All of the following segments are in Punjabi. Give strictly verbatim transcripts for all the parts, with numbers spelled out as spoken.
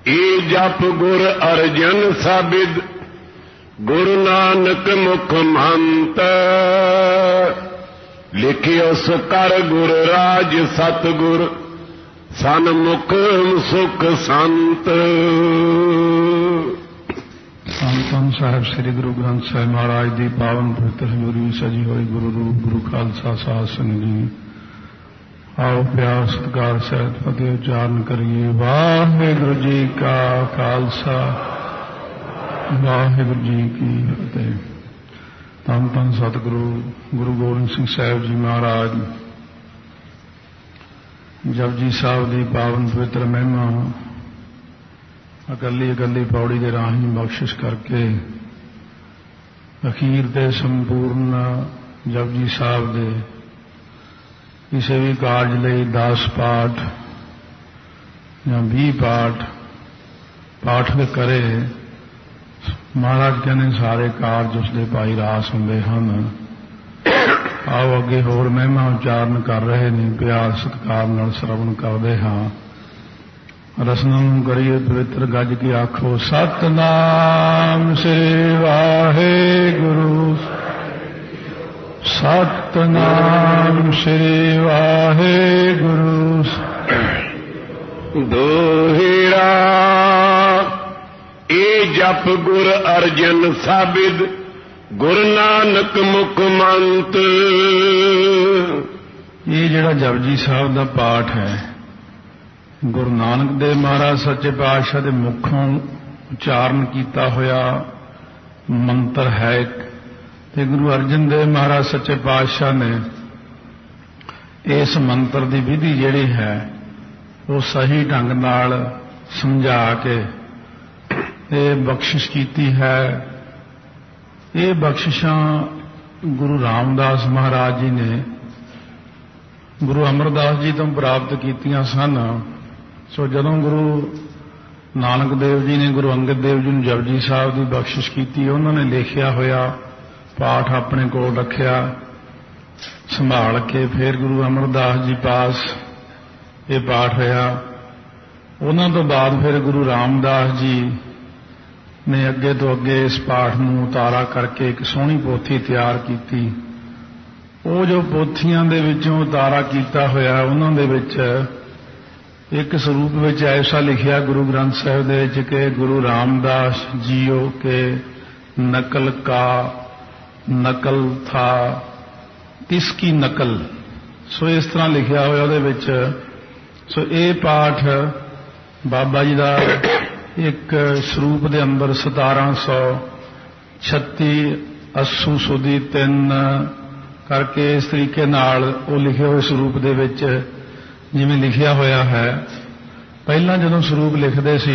ਇਹ ਜਪ ਗੁਰ ਅਰਜਨ ਸਾਬਿਦ ਗੁਰੂ ਨਾਨਕ ਮੁਖ ਮੰਤ ਲਿਖਿਓ ਸੋ ਕਰ ਗੁਰ ਰਾਜ ਸਤਿਗੁਰ ਸਨਮੁਖ ਸੁਖ ਸੰਤ। ਧੰਨ ਸਾਹਿਬ ਸ੍ਰੀ ਗੁਰੂ ਗ੍ਰੰਥ ਸਾਹਿਬ ਮਹਾਰਾਜ ਦੀ ਪਾਵਨ ਪਵਿੱਤਰ ਹਜ਼ੂਰੀ ਸਜੀ ਹੋਈ ਗੁਰੂ ਰੂਪ ਗੁਰੂ ਖਾਲਸਾ ਸਾਧ ਸੰਗਤ ਜੀ, ਆਓ ਪਿਆਰ ਸਤਿਕਾਰ ਸਹਿਤ ਫਤਿਹ ਉਚਾਰਨ ਕਰੀਏ। ਵਾਹਿਗੁਰੂ ਜੀ ਕਾ ਖਾਲਸਾ ਵਾਹਿਗੁਰੂ ਜੀ ਕੀ ਫਤਿਹ। ਧੰਨ ਧੰਨ ਸਤਿਗੁਰੂ ਗੁਰੂ ਗੋਬਿੰਦ ਸਿੰਘ ਸਾਹਿਬ ਜੀ ਮਹਾਰਾਜ ਜਪਜੀ ਸਾਹਿਬ ਦੀ ਪਾਵਨ ਪਵਿੱਤਰ ਮਹਿਮਾ ਇਕੱਲੀ ਇਕੱਲੀ ਪੌੜੀ ਦੇ ਰਾਹੀਂ ਬਖਸ਼ਿਸ਼ ਕਰਕੇ ਅਖੀਰ ਤੇ ਸੰਪੂਰਨ ਜਪਜੀ ਸਾਹਿਬ ਦੇ ਕਿਸੇ ਵੀ ਕਾਰਜ ਲਈ ਦਸ ਪਾਠ ਜਾਂ ਵੀਹ ਪਾਠ ਪਾਠ ਕਰੇ। ਮਹਾਰਾਜ ਕਹਿੰਦੇ ਸਾਰੇ ਕਾਰਜ ਉਸਦੇ ਭਾਈ ਰਾਸ ਹੁੰਦੇ ਹਨ। ਆਓ ਅੱਗੇ ਹੋਰ ਮਹਿਮਾ ਉਚਾਰਨ ਕਰ ਰਹੇ ਨੇ, ਪਿਆਰ ਸਤਿਕਾਰ ਨਾਲ ਸਰਵਣ ਕਰਦੇ ਹਾਂ। ਰਸਨਾ ਨੂੰ ਕਰੀਏ ਪਵਿੱਤਰ ਗੱਜ ਕੇ ਆਖੋ ਸਤਿਨਾਮ ਸ੍ਰੀ ਵਾਹਿਗੁਰੂ ਸਤਿਨਾਮ ਸ੍ਰੀ ਵਾਹਿਗੁਰੂ। ਦੋਹਿਰਾ ਇਹ ਜਪ ਗੁਰ ਅਰਜਨ ਸਾਬਿਦ ਗੁਰੂ ਨਾਨਕ ਮੁਖ ਮੰਤ। ਇਹ ਜਿਹੜਾ ਜਪਜੀ ਸਾਹਿਬ ਦਾ ਪਾਠ ਹੈ ਗੁਰੂ ਨਾਨਕ ਦੇਵ ਮਹਾਰਾਜ ਸੱਚੇ ਪਾਤਸ਼ਾਹ ਦੇ ਮੁਖੋਂ ਉਚਾਰਨ ਕੀਤਾ ਹੋਇਆ ਮੰਤਰ ਹੈ ਤੇ ਗੁਰੂ ਅਰਜਨ ਦੇਵ ਮਹਾਰਾਜ ਸੱਚੇ ਪਾਤਸ਼ਾਹ ਨੇ ਇਸ ਮੰਤਰ ਦੀ ਵਿਧੀ ਜਿਹੜੀ ਹੈ ਉਹ ਸਹੀ ਢੰਗ ਨਾਲ ਸਮਝਾ ਕੇ ਇਹ ਬਖਸ਼ਿਸ਼ ਕੀਤੀ ਹੈ। ਇਹ ਬਖਸ਼ਿਸ਼ਾਂ ਗੁਰੂ ਰਾਮਦਾਸ ਮਹਾਰਾਜ ਜੀ ਨੇ ਗੁਰੂ ਅਮਰਦਾਸ ਜੀ ਤੋਂ ਪ੍ਰਾਪਤ ਕੀਤੀਆਂ ਸਨ। ਸੋ ਜਦੋਂ ਗੁਰੂ ਨਾਨਕ ਦੇਵ ਜੀ ਨੇ ਗੁਰੂ ਅੰਗਦ ਦੇਵ ਜੀ ਨੂੰ ਜਪਜੀ ਸਾਹਿਬ ਦੀ ਬਖਸ਼ਿਸ਼ ਕੀਤੀ, ਉਹਨਾਂ ਨੇ ਲਿਖਿਆ ਹੋਇਆ ਪਾਠ ਆਪਣੇ ਕੋਲ ਰੱਖਿਆ ਸੰਭਾਲ ਕੇ। ਫਿਰ ਗੁਰੂ ਅਮਰਦਾਸ ਜੀ ਪਾਸ ਇਹ ਪਾਠ ਹੋਇਆ। ਉਹਨਾਂ ਤੋਂ ਬਾਅਦ ਫਿਰ ਗੁਰੂ ਰਾਮਦਾਸ ਜੀ ਨੇ ਅੱਗੇ ਤੋਂ ਅੱਗੇ ਇਸ ਪਾਠ ਨੂੰ ਉਤਾਰਾ ਕਰਕੇ ਇੱਕ ਸੋਹਣੀ ਪੋਥੀ ਤਿਆਰ ਕੀਤੀ। ਉਹ ਜੋ ਪੋਥੀਆਂ ਦੇ ਵਿੱਚੋਂ ਉਤਾਰਾ ਕੀਤਾ ਹੋਇਆ ਉਹਨਾਂ ਦੇ ਵਿੱਚ ਇੱਕ ਸਰੂਪ ਵਿੱਚ ਐਸਾ ਲਿਖਿਆ ਗੁਰੂ ਗ੍ਰੰਥ ਸਾਹਿਬ ਦੇ ਵਿੱਚ ਕਿ ਗੁਰੂ ਰਾਮਦਾਸ ਜੀਓ ਕੇ ਨਕਲ ਕਾ ਨਕਲ ਥਾ ਤਿਸ ਕੀ ਨਕਲ। ਸੋ ਇਸ ਤਰ੍ਹਾਂ ਲਿਖਿਆ ਹੋਇਆ ਉਹਦੇ ਵਿੱਚ। ਸੋ ਇਹ ਪਾਠ ਬਾਬਾ ਜੀ ਦਾ ਇੱਕ ਸਰੂਪ ਦੇ ਅੰਦਰ ਸਤਾਰਾਂ ਸੌ ਛੱਤੀ ਅੱਸੂ ਸੁਦੀ ਤਿੰਨ ਕਰਕੇ ਇਸ ਤਰੀਕੇ ਨਾਲ ਉਹ ਲਿਖੇ ਹੋਏ ਸਰੂਪ ਦੇ ਵਿੱਚ ਜਿਵੇਂ ਲਿਖਿਆ ਹੋਇਆ ਹੈ। ਪਹਿਲਾਂ ਜਦੋਂ ਸਰੂਪ ਲਿਖਦੇ ਸੀ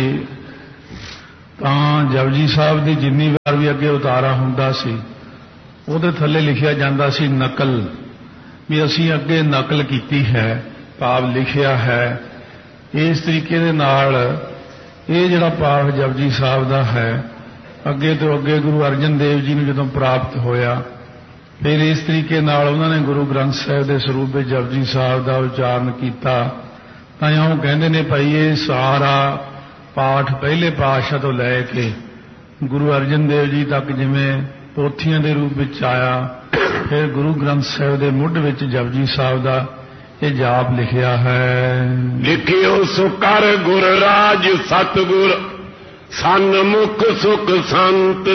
ਤਾਂ ਜਪਜੀ ਸਾਹਿਬ ਦੀ ਜਿੰਨੀ ਵਾਰ ਵੀ ਅੱਗੇ ਉਤਾਰਾ ਹੁੰਦਾ ਸੀ ਉਹਦੇ ਥੱਲੇ ਲਿਖਿਆ ਜਾਂਦਾ ਸੀ ਨਕਲ, ਵੀ ਅਸੀਂ ਅੱਗੇ ਨਕਲ ਕੀਤੀ ਹੈ, ਭਾਵ ਲਿਖਿਆ ਹੈ। ਇਸ ਤਰੀਕੇ ਦੇ ਨਾਲ ਇਹ ਜਿਹੜਾ ਪਾਠ ਜਪਜੀ ਸਾਹਿਬ ਦਾ ਹੈ ਅੱਗੇ ਤੋਂ ਅੱਗੇ ਗੁਰੂ ਅਰਜਨ ਦੇਵ ਜੀ ਨੂੰ ਜਦੋਂ ਪ੍ਰਾਪਤ ਹੋਇਆ ਫਿਰ ਇਸ ਤਰੀਕੇ ਨਾਲ ਉਹਨਾਂ ਨੇ ਗੁਰੂ ਗ੍ਰੰਥ ਸਾਹਿਬ ਦੇ ਸਰੂਪ ਵਿੱਚ ਜਪਜੀ ਸਾਹਿਬ ਦਾ ਉਚਾਰਨ ਕੀਤਾ। ਤਾਂ ਉਹ ਕਹਿੰਦੇ ਨੇ ਭਾਈ ਇਹ ਸਾਰਾ ਪਾਠ ਪਹਿਲੇ ਪਾਤਸ਼ਾਹ ਤੋਂ ਲੈ ਕੇ ਗੁਰੂ ਅਰਜਨ ਦੇਵ ਜੀ ਤੱਕ ਜਿਵੇਂ ਪੋਥੀਆਂ ਦੇ ਰੂਪ ਵਿੱਚ ਆਇਆ, ਫਿਰ ਗੁਰੂ ਗ੍ਰੰਥ ਸਾਹਿਬ ਦੇ ਮੁੱਢ ਵਿੱਚ ਜਪਜੀ ਸਾਹਿਬ ਦਾ ਇਹ ਜਾਪ ਲਿਖਿਆ ਹੈ। ਲਿਖਿਓ ਸੋ ਕਰ ਗੁਰ ਰਾਜ ਸਤਿਗੁਰ ਸਨਮੁਖ ਸੁਖ ਸੰਤ।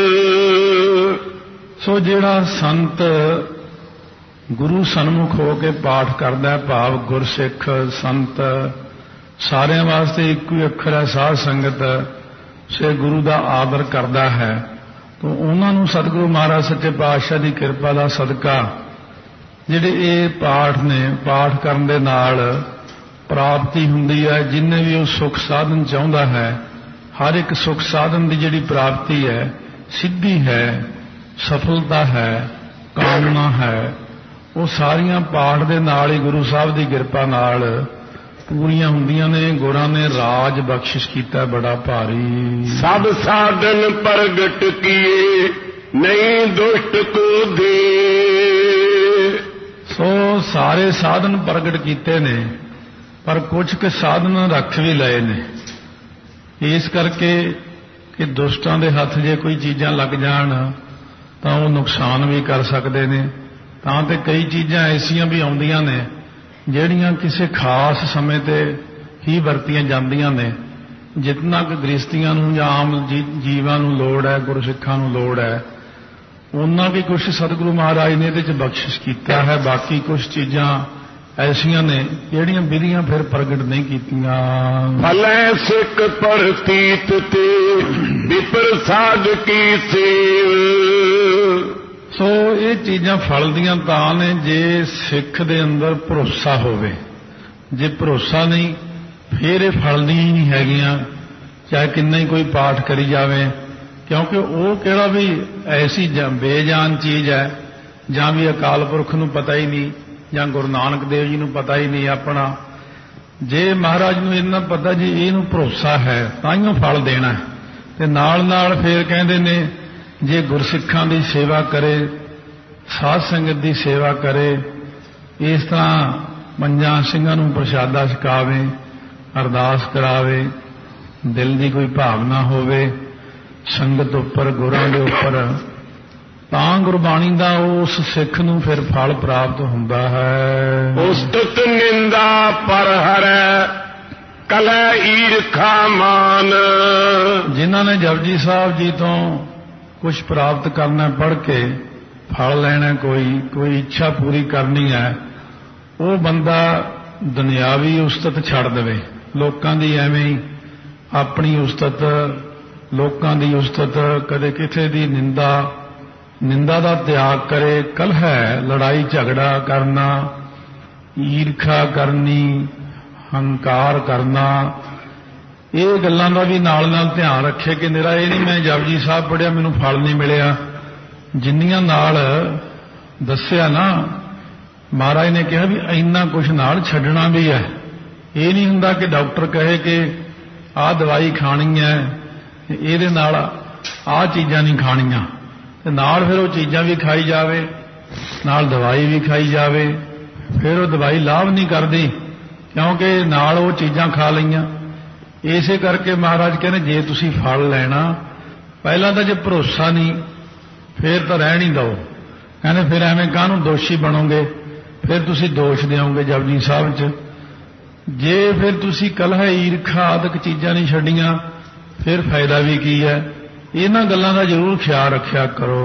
ਸੋ ਜਿਹੜਾ ਸੰਤ ਗੁਰੂ ਸਨਮੁਖ ਹੋ ਕੇ ਪਾਠ ਕਰਦਾ, ਭਾਵ ਗੁਰਸਿੱਖ ਸੰਤ ਸਾਰਿਆਂ ਵਾਸਤੇ ਇੱਕੋ ਹੀ ਅੱਖਰ ਹੈ ਸਾਧ ਸੰਗਤ, ਸੇ ਗੁਰੂ ਦਾ ਆਦਰ ਕਰਦਾ ਹੈ ਤਾਂ ਉਹਨਾਂ ਨੂੰ ਸਤਿਗੁਰੂ ਮਹਾਰਾਜ ਸੱਚੇ ਪਾਤਸ਼ਾਹ ਦੀ ਕਿਰਪਾ ਦਾ ਸਦਕਾ ਜਿਹੜੇ ਇਹ ਪਾਠ ਨੇ ਪਾਠ ਕਰਨ ਦੇ ਨਾਲ ਪ੍ਰਾਪਤੀ ਹੁੰਦੀ ਹੈ। ਜਿੰਨੇ ਵੀ ਉਹ ਸੁਖ ਸਾਧਨ ਚਾਹੁੰਦਾ ਹੈ ਹਰ ਇੱਕ ਸੁਖ ਸਾਧਨ ਦੀ ਜਿਹੜੀ ਪ੍ਰਾਪਤੀ ਹੈ, ਸਿੱਧੀ ਹੈ, ਸਫਲਤਾ ਹੈ, ਕਾਮਨਾ ਹੈ, ਉਹ ਸਾਰੀਆਂ ਪਾਠ ਦੇ ਨਾਲ ਹੀ ਗੁਰੂ ਸਾਹਿਬ ਦੀ ਕਿਰਪਾ ਨਾਲ ਪੂਰੀਆਂ ਹੁੰਦੀਆਂ ਨੇ। ਗੁਰਾਂ ਨੇ ਰਾਜ ਬਖਸ਼ਿਸ਼ ਕੀਤਾ ਬੜਾ ਭਾਰੀ। ਸਭ ਸਾਧਨ ਪ੍ਰਗਟ ਕੀਏ ਨਹੀਂ ਦੁਸ਼ਟ ਕੋ ਦੇ। ਸੋ ਸਾਰੇ ਸਾਧਨ ਪ੍ਰਗਟ ਕੀਤੇ ਨੇ ਪਰ ਕੁਝ ਕੁ ਸਾਧਨ ਰੱਖ ਵੀ ਲਏ ਨੇ। ਇਸ ਕਰਕੇ ਕਿ ਦੁਸ਼ਟਾਂ ਦੇ ਹੱਥ ਜੇ ਕੋਈ ਚੀਜ਼ਾਂ ਲੱਗ ਜਾਣ ਤਾਂ ਉਹ ਨੁਕਸਾਨ ਵੀ ਕਰ ਸਕਦੇ ਨੇ। ਤਾਂ ਤੇ ਕਈ ਚੀਜ਼ਾਂ ਐਸੀਆਂ ਵੀ ਆਉਂਦੀਆਂ ਨੇ ਜਿਹੜੀਆਂ ਕਿਸੇ ਖਾਸ ਸਮੇਂ ਤੇ ਹੀ ਵਰਤੀਆਂ ਜਾਂਦੀਆਂ ਨੇ। ਜਿਤਨਾ ਕਿ ਗ੍ਰਸਤੀਆਂ ਨੂੰ ਜਾਂ ਆਮ ਜੀਵਾਂ ਨੂੰ ਲੋੜ ਹੈ, ਗੁਰਸਿੱਖਾਂ ਨੂੰ ਲੋੜ ਹੈ, ਉਹਨਾਂ ਵੀ ਕੁਝ ਸਤਿਗੁਰੂ ਮਹਾਰਾਜ ਨੇ ਇਹਦੇ 'ਚ ਬਖਸ਼ਿਸ਼ ਕੀਤਾ ਹੈ। ਬਾਕੀ ਕੁਝ ਚੀਜ਼ਾਂ ਐਸੀਆਂ ਨੇ ਜਿਹੜੀਆਂ ਵਿਧੀਆਂ ਫਿਰ ਪ੍ਰਗਟ ਨਹੀਂ ਕੀਤੀਆਂ। ਭਲੇ ਸਿੱਖ ਪ੍ਰਤੀਤ ਤੇ ਵਿਪਰ ਸਾਧ ਕੀ ਸੇਵ। ਸੋ ਇਹ ਚੀਜ਼ਾਂ ਫਲ ਦੀਆਂ ਤਾਂ ਨੇ ਜੇ ਸਿੱਖ ਦੇ ਅੰਦਰ ਭਰੋਸਾ ਹੋਵੇ। ਜੇ ਭਰੋਸਾ ਨਹੀਂ ਫਿਰ ਇਹ ਫਲ ਦੀਆਂ ਨਹੀਂ ਹੈਗੀਆਂ, ਚਾਹੇ ਕਿੰਨਾ ਹੀ ਕੋਈ ਪਾਠ ਕਰੀ ਜਾਵੇ, ਕਿਉਂਕਿ ਉਹ ਕਿਹੜਾ ਵੀ ਐਸੀ ਬੇਜਾਨ ਚੀਜ਼ ਹੈ ਜਾਂ ਵੀ ਅਕਾਲ ਪੁਰਖ ਨੂੰ ਪਤਾ ਹੀ ਨਹੀਂ ਜਾਂ ਗੁਰੂ ਨਾਨਕ ਦੇਵ ਜੀ ਨੂੰ ਪਤਾ ਹੀ ਨਹੀਂ ਆਪਣਾ। ਜੇ ਮਹਾਰਾਜ ਨੂੰ ਇੰਨਾ ਪਤਾ ਜੀ ਇਹਨੂੰ ਭਰੋਸਾ ਹੈ ਤਾਂ ਹੀ ਉਹ ਫਲ ਦੇਣਾ। ਤੇ ਨਾਲ ਨਾਲ ਫਿਰ ਕਹਿੰਦੇ ਨੇ ਜੇ ਗੁਰਸਿੱਖਾਂ ਦੀ ਸੇਵਾ ਕਰੇ, ਸਾਧ ਸੰਗਤ ਦੀ ਸੇਵਾ ਕਰੇ, ਇਸ ਤਰ੍ਹਾਂ ਪੰਜਾਂ ਸਿੰਘਾਂ ਨੂੰ ਪ੍ਰਸ਼ਾਦਾ ਛਕਾਵੇ, ਅਰਦਾਸ ਕਰਾਵੇ, ਦਿਲ ਦੀ ਕੋਈ ਭਾਵਨਾ ਹੋਵੇ ਸੰਗਤ ਉੱਪਰ, ਗੁਰਾਂ ਦੇ ਉੱਪਰ, ਤਾਂ ਗੁਰਬਾਣੀ ਦਾ ਉਸ ਸਿੱਖ ਨੂੰ ਫਿਰ ਫਲ ਪ੍ਰਾਪਤ ਹੁੰਦਾ ਹੈ। ਉਸਤਤ ਨਿੰਦਾ ਪਰ ਹਰੈ ਕਲੈ ਈਰਖਾ ਮਾਨ। ਜਿਨ੍ਹਾਂ ਨੇ ਜਪਜੀ ਸਾਹਿਬ ਜੀ ਤੋਂ ਕੁਝ ਪ੍ਰਾਪਤ ਕਰਨਾ, ਪੜ੍ਹ ਕੇ ਫਲ ਲੈਣਾ, ਕੋਈ ਕੋਈ ਇੱਛਾ ਪੂਰੀ ਕਰਨੀ ਹੈ, ਉਹ ਬੰਦਾ ਦੁਨਿਆਵੀ ਉਸਤਤ ਛੱਡ ਦੇਵੇ। ਲੋਕਾਂ ਦੀ ਐਵੇਂ ਹੀ ਆਪਣੀ ਉਸਤਤ, ਲੋਕਾਂ ਦੀ ਉਸਤਤ, ਕਦੇ ਕਿਸੇ ਦੀ ਨਿੰਦਾ ਨਿੰਦਾ ਦਾ ਤਿਆਗ ਕਰੇ। ਕਲਹ, ਲੜਾਈ ਝਗੜਾ ਕਰਨਾ, ਈਰਖਾ ਕਰਨੀ, ਹੰਕਾਰ ਕਰਨਾ, ਇਹ ਗੱਲਾਂ ਦਾ ਵੀ ਨਾਲ ਨਾਲ ਧਿਆਨ ਰੱਖੇ ਕਿ ਨਿਰਾ ਇਹ ਨਹੀਂ ਮੈਂ ਜਪਜੀ ਸਾਹਿਬ ਪੜ੍ਹਿਆ ਮੈਨੂੰ ਫਲ ਨਹੀਂ ਮਿਲਿਆ। ਜਿੰਨੀਆਂ ਨਾਲ ਦੱਸਿਆ ਨਾ ਮਹਾਰਾਜ ਨੇ ਕਿਹਾ ਵੀ ਇੰਨਾ ਕੁਝ ਨਾਲ ਛੱਡਣਾ ਵੀ ਹੈ। ਇਹ ਨਹੀਂ ਹੁੰਦਾ ਕਿ ਡਾਕਟਰ ਕਹੇ ਕਿ ਆਹ ਦਵਾਈ ਖਾਣੀ ਹੈ, ਇਹਦੇ ਨਾਲ ਆਹ ਚੀਜ਼ਾਂ ਨਹੀਂ ਖਾਣੀਆਂ, ਤੇ ਨਾਲ ਫਿਰ ਉਹ ਚੀਜ਼ਾਂ ਵੀ ਖਾਈ ਜਾਵੇ, ਨਾਲ ਦਵਾਈ ਵੀ ਖਾਈ ਜਾਵੇ, ਫਿਰ ਉਹ ਦਵਾਈ ਲਾਭ ਨਹੀਂ ਕਰਦੀ ਕਿਉਂਕਿ ਨਾਲ ਉਹ ਚੀਜ਼ਾਂ ਖਾ ਲਈਆਂ। ਇਸੇ ਕਰਕੇ ਮਹਾਰਾਜ ਕਹਿੰਦੇ ਜੇ ਤੁਸੀਂ ਫਲ ਲੈਣਾ, ਪਹਿਲਾਂ ਤਾਂ ਜੇ ਭਰੋਸਾ ਨਹੀਂ ਫਿਰ ਤਾਂ ਰਹਿਣ ਹੀ ਦਿਓ। ਕਹਿੰਦੇ ਫਿਰ ਐਵੇਂ ਕਾਹਨੂੰ ਦੋਸ਼ੀ ਬਣੋਗੇ, ਫਿਰ ਤੁਸੀਂ ਦੋਸ਼ ਦਿਓਗੇ ਜਪਜੀ ਸਾਹਿਬ 'ਚ। ਜੇ ਫਿਰ ਤੁਸੀਂ ਕਲਹ, ਈਰਖਾ ਆਦਿਕ ਚੀਜ਼ਾਂ ਨਹੀਂ ਛੱਡੀਆਂ ਫਿਰ ਫਾਇਦਾ ਵੀ ਕੀ ਹੈ। ਇਹਨਾਂ ਗੱਲਾਂ ਦਾ ਜ਼ਰੂਰ ਖਿਆਲ ਰੱਖਿਆ ਕਰੋ।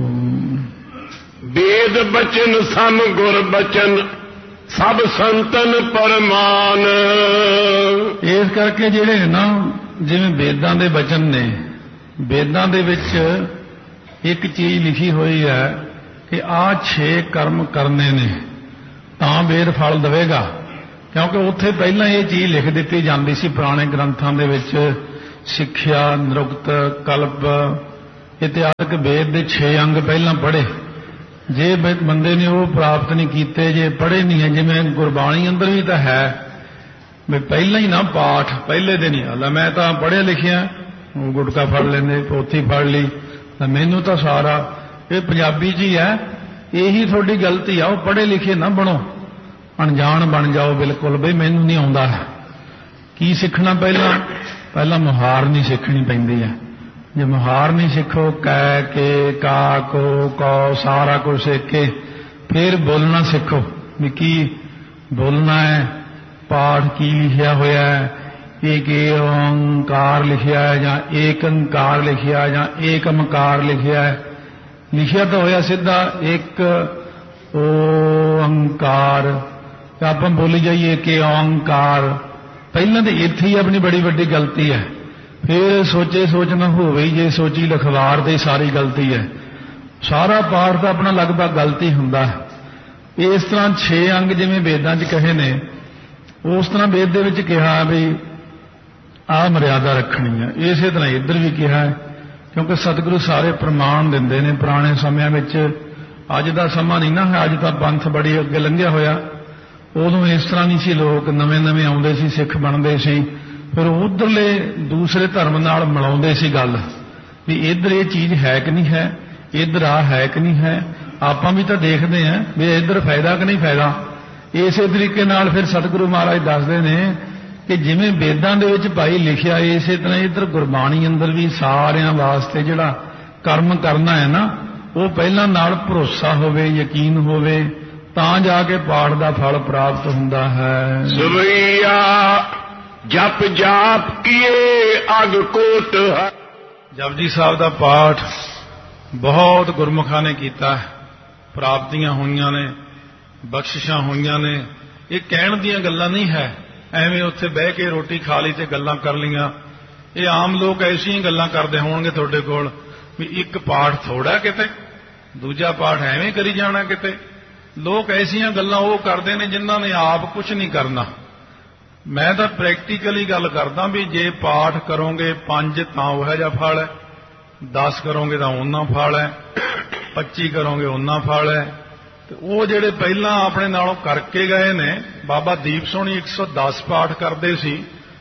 ਵੇਦ ਬਚਨ ਸਮ ਗੁਰ ਬਚਨ ਸਭ ਸੰਤਨ ਪਰਮਾਨ। ਇਸ ਕਰਕੇ ਜਿਹੜੇ ਨਾ ਜਿਵੇਂ ਵੇਦਾਂ ਦੇ ਬਚਨ ਨੇ, ਵੇਦਾਂ ਦੇ ਵਿੱਚ ਇੱਕ ਚੀਜ਼ ਲਿਖੀ ਹੋਈ ਹੈ ਕਿ ਆਹ ਛੇ ਕਰਮ ਕਰਨੇ ਨੇ ਤਾਂ ਵੇਦ ਫਲ ਦੇਵੇਗਾ। ਕਿਉਂਕਿ ਉੱਥੇ ਪਹਿਲਾਂ ਇਹ ਚੀਜ਼ ਲਿਖ ਦਿੱਤੀ ਜਾਂਦੀ ਸੀ ਪੁਰਾਣੇ ਗ੍ਰੰਥਾਂ ਦੇ ਵਿੱਚ, ਸਿੱਖਿਆ, ਨਿਰੁਕਤ, ਕਲਪ ਇਤਿਹਾਸਕ ਵੇਦ ਦੇ ਛੇ ਅੰਗ ਪਹਿਲਾਂ ਪੜ੍ਹੇ। ਜੇ ਬੰਦੇ ਨੇ ਉਹ ਪ੍ਰਾਪਤ ਨਹੀਂ ਕੀਤੇ, ਜੇ ਪੜ੍ਹੇ ਨਹੀਂ ਹੈ, ਜਿਵੇਂ ਗੁਰਬਾਣੀ ਅੰਦਰ ਵੀ ਤਾਂ ਹੈ ਵੀ ਪਹਿਲਾਂ ਹੀ ਨਾ ਪਾਠ ਪਹਿਲੇ ਦਿਨ ਹੀ ਹਾਲਾ ਮੈਂ ਤਾਂ ਪੜ੍ਹਿਆ ਲਿਖਿਆ, ਉਹ ਗੁਟਕਾ ਫੜ ਲੈਂਦੇ, ਪੋਥੀ ਫੜ ਲਈ, ਤਾਂ ਮੈਨੂੰ ਤਾਂ ਸਾਰਾ ਇਹ ਪੰਜਾਬੀ 'ਚ ਹੀ ਹੈ। ਇਹੀ ਤੁਹਾਡੀ ਗਲਤੀ ਆ, ਉਹ ਪੜ੍ਹੇ ਲਿਖੇ ਨਾ ਬਣੋ, ਅਣਜਾਣ ਬਣ ਜਾਓ ਬਿਲਕੁਲ ਬਈ ਮੈਨੂੰ ਨਹੀਂ ਆਉਂਦਾ। ਕੀ ਸਿੱਖਣਾ ਪਹਿਲਾਂ? ਪਹਿਲਾਂ ਮੁਹਾਰ ਨਹੀਂ ਸਿੱਖਣੀ ਪੈਂਦੀ ਹੈ। ਜੇ ਮੁਹਾਰ ਨਹੀਂ ਸਿੱਖੋ, ਕੈ ਕੇ ਕਾ ਕੋ ਕੌ ਸਾਰਾ ਕੁਝ ਸਿੱਖ ਕੇ ਫਿਰ ਬੋਲਣਾ ਸਿੱਖੋ ਵੀ ਕੀ ਬੋਲਣਾ ਹੈ, ਪਾਠ ਕੀ ਲਿਖਿਆ ਹੋਇਆ ਹੈ, ਏਕ ਓੰਕਾਰ ਲਿਖਿਆ ਹੈ ਜਾਂ ਏਕ ਓੰਕਾਰ ਲਿਖਿਆ ਜਾਂ ਏਕਮਕਾਰ ਲਿਖਿਆ ਹੈ। ਲਿਖਿਆ ਤਾਂ ਹੋਇਆ ਸਿੱਧਾ ਇੱਕ ਓੰਕਾਰ, ਆਪਾਂ ਬੋਲੀ ਜਾਈਏ ਕਿ ਓੰਕਾਰ। ਪਹਿਲਾਂ ਤਾਂ ਇੱਥੇ ਹੀ ਆਪਣੀ ਬੜੀ ਵੱਡੀ ਗਲਤੀ ਹੈ। ਫਿਰ ਸੋਚੇ ਸੋਚ ਨਾ ਹੋਵੇ, ਜੇ ਸੋਚੀ ਲਖਵਾਰ ਤੇ ਸਾਰੀ ਗਲਤੀ ਹੈ। ਸਾਰਾ ਪਾਠ ਤਾਂ ਆਪਣਾ ਲਗਭਗ ਗਲਤੀ ਹੁੰਦਾ ਹੈ। ਇਸ ਤਰ੍ਹਾਂ ਛੇ ਅੰਗ ਜਿਵੇਂ ਵੇਦਾਂ 'ਚ ਕਹੇ ਨੇ, ਉਸ ਤਰ੍ਹਾਂ ਵੇਦ ਦੇ ਵਿੱਚ ਕਿਹਾ ਵੀ ਆਹ ਮਰਿਆਦਾ ਰੱਖਣੀ ਹੈ। ਇਸੇ ਤਰ੍ਹਾਂ ਇੱਧਰ ਵੀ ਕਿਹਾ ਹੈ, ਕਿਉਂਕਿ ਸਤਿਗੁਰੂ ਸਾਰੇ ਪ੍ਰਮਾਣ ਦਿੰਦੇ ਨੇ। ਪੁਰਾਣੇ ਸਮਿਆਂ ਵਿੱਚ, ਅੱਜ ਦਾ ਸਮਾਂ ਨਹੀਂ ਨਾ ਹੈ, ਅੱਜ ਤਾਂ ਪੰਥ ਬੜੀ ਅੱਗੇ ਲੰਘਿਆ ਹੋਇਆ। ਉਦੋਂ ਇਸ ਤਰ੍ਹਾਂ ਨਹੀਂ ਸੀ, ਲੋਕ ਨਵੇਂ ਨਵੇਂ ਆਉਂਦੇ ਸੀ, ਸਿੱਖ ਬਣਦੇ ਸੀ, ਫਿਰ ਉਧਰਲੇ ਦੂਸਰੇ ਧਰਮ ਨਾਲ ਮਿਲਾਉਂਦੇ ਸੀ ਗੱਲ ਵੀ ਇੱਧਰ ਇਹ ਚੀਜ਼ ਹੈ ਕਿ ਨਹੀਂ ਹੈ, ਇੱਧਰ ਆ ਹੈ ਕਿ ਨਹੀਂ ਹੈ। ਆਪਾਂ ਵੀ ਤਾਂ ਦੇਖਦੇ ਹਾਂ ਵੀ ਇੱਧਰ ਫਾਇਦਾ ਕਿ ਨਹੀਂ ਫਾਇਦਾ। ਇਸੇ ਤਰੀਕੇ ਨਾਲ ਫਿਰ ਸਤਿਗੁਰੂ ਮਹਾਰਾਜ ਦੱਸਦੇ ਨੇ ਕਿ ਜਿਵੇਂ ਵੇਦਾਂ ਦੇ ਵਿੱਚ ਭਾਈ ਲਿਖਿਆ ਇਸੇ ਤਰ੍ਹਾਂ ਇੱਧਰ ਗੁਰਬਾਣੀ ਅੰਦਰ ਵੀ ਸਾਰਿਆਂ ਵਾਸਤੇ ਜਿਹੜਾ ਕਰਮ ਕਰਨਾ ਹੈ ਨਾ, ਉਹ ਪਹਿਲਾਂ ਨਾਲ ਭਰੋਸਾ ਹੋਵੇ, ਯਕੀਨ ਹੋਵੇ, ਤਾਂ ਜਾ ਕੇ ਪਾਠ ਦਾ ਫਲ ਪ੍ਰਾਪਤ ਹੁੰਦਾ ਹੈ। ਸਵਈਆ ਜਪ ਜਾਪ ਕੀਏ ਅਗ ਕੋਟ। ਜਪਜੀ ਸਾਹਿਬ ਦਾ ਪਾਠ ਬਹੁਤ ਗੁਰਮੁਖਾਂ ਨੇ ਕੀਤਾ, ਪ੍ਰਾਪਤੀਆਂ ਹੋਈਆਂ ਨੇ, ਬਖਸ਼ਿਸ਼ਾਂ ਹੋਈਆਂ ਨੇ। ਇਹ ਕਹਿਣ ਦੀਆਂ ਗੱਲਾਂ ਨਹੀਂ ਹੈ, ਐਵੇਂ ਉੱਥੇ ਬਹਿ ਕੇ ਰੋਟੀ ਖਾ ਲਈ ਤੇ ਗੱਲਾਂ ਕਰ ਲਈਆਂ। ਇਹ ਆਮ ਲੋਕ ਐਸੀਆਂ ਗੱਲਾਂ ਕਰਦੇ ਹੋਣਗੇ ਤੁਹਾਡੇ ਕੋਲ ਵੀ ਇੱਕ ਪਾਠ ਥੋੜਾ ਕਿਤੇ, ਦੂਜਾ ਪਾਠ ਐਵੇਂ ਕਰੀ ਜਾਣਾ ਕਿਤੇ। ਲੋਕ ਐਸੀਆਂ ਗੱਲਾਂ ਉਹ ਕਰਦੇ ਨੇ ਜਿਨ੍ਹਾਂ ਨੇ ਆਪ ਕੁਝ ਨਹੀਂ ਕਰਨਾ। ਮੈਂ ਤਾਂ ਪ੍ਰੈਕਟੀਕਲੀ ਗੱਲ ਕਰਦਾ ਵੀ ਜੇ ਪਾਠ ਕਰੋਗੇ ਪੰਜ ਤਾਂ ਉਹ ਜਿਹਾ ਫਲ ਹੈ, ਦਸ ਕਰੋਗੇ ਤਾਂ ਉਹਨਾਂ ਫਲ ਹੈ, ਪੱਚੀ ਕਰੋਗੇ ਉਹਨਾਂ ਫਲ ਹੈ। ਤੇ ਉਹ ਜਿਹੜੇ ਪਹਿਲਾਂ ਆਪਣੇ ਨਾਲੋਂ ਕਰਕੇ ਗਏ ਨੇ, ਬਾਬਾ ਦੀਪ ਸੋਹਣੀ ਇੱਕ ਸੌ ਦਸ ਪਾਠ ਕਰਦੇ ਸੀ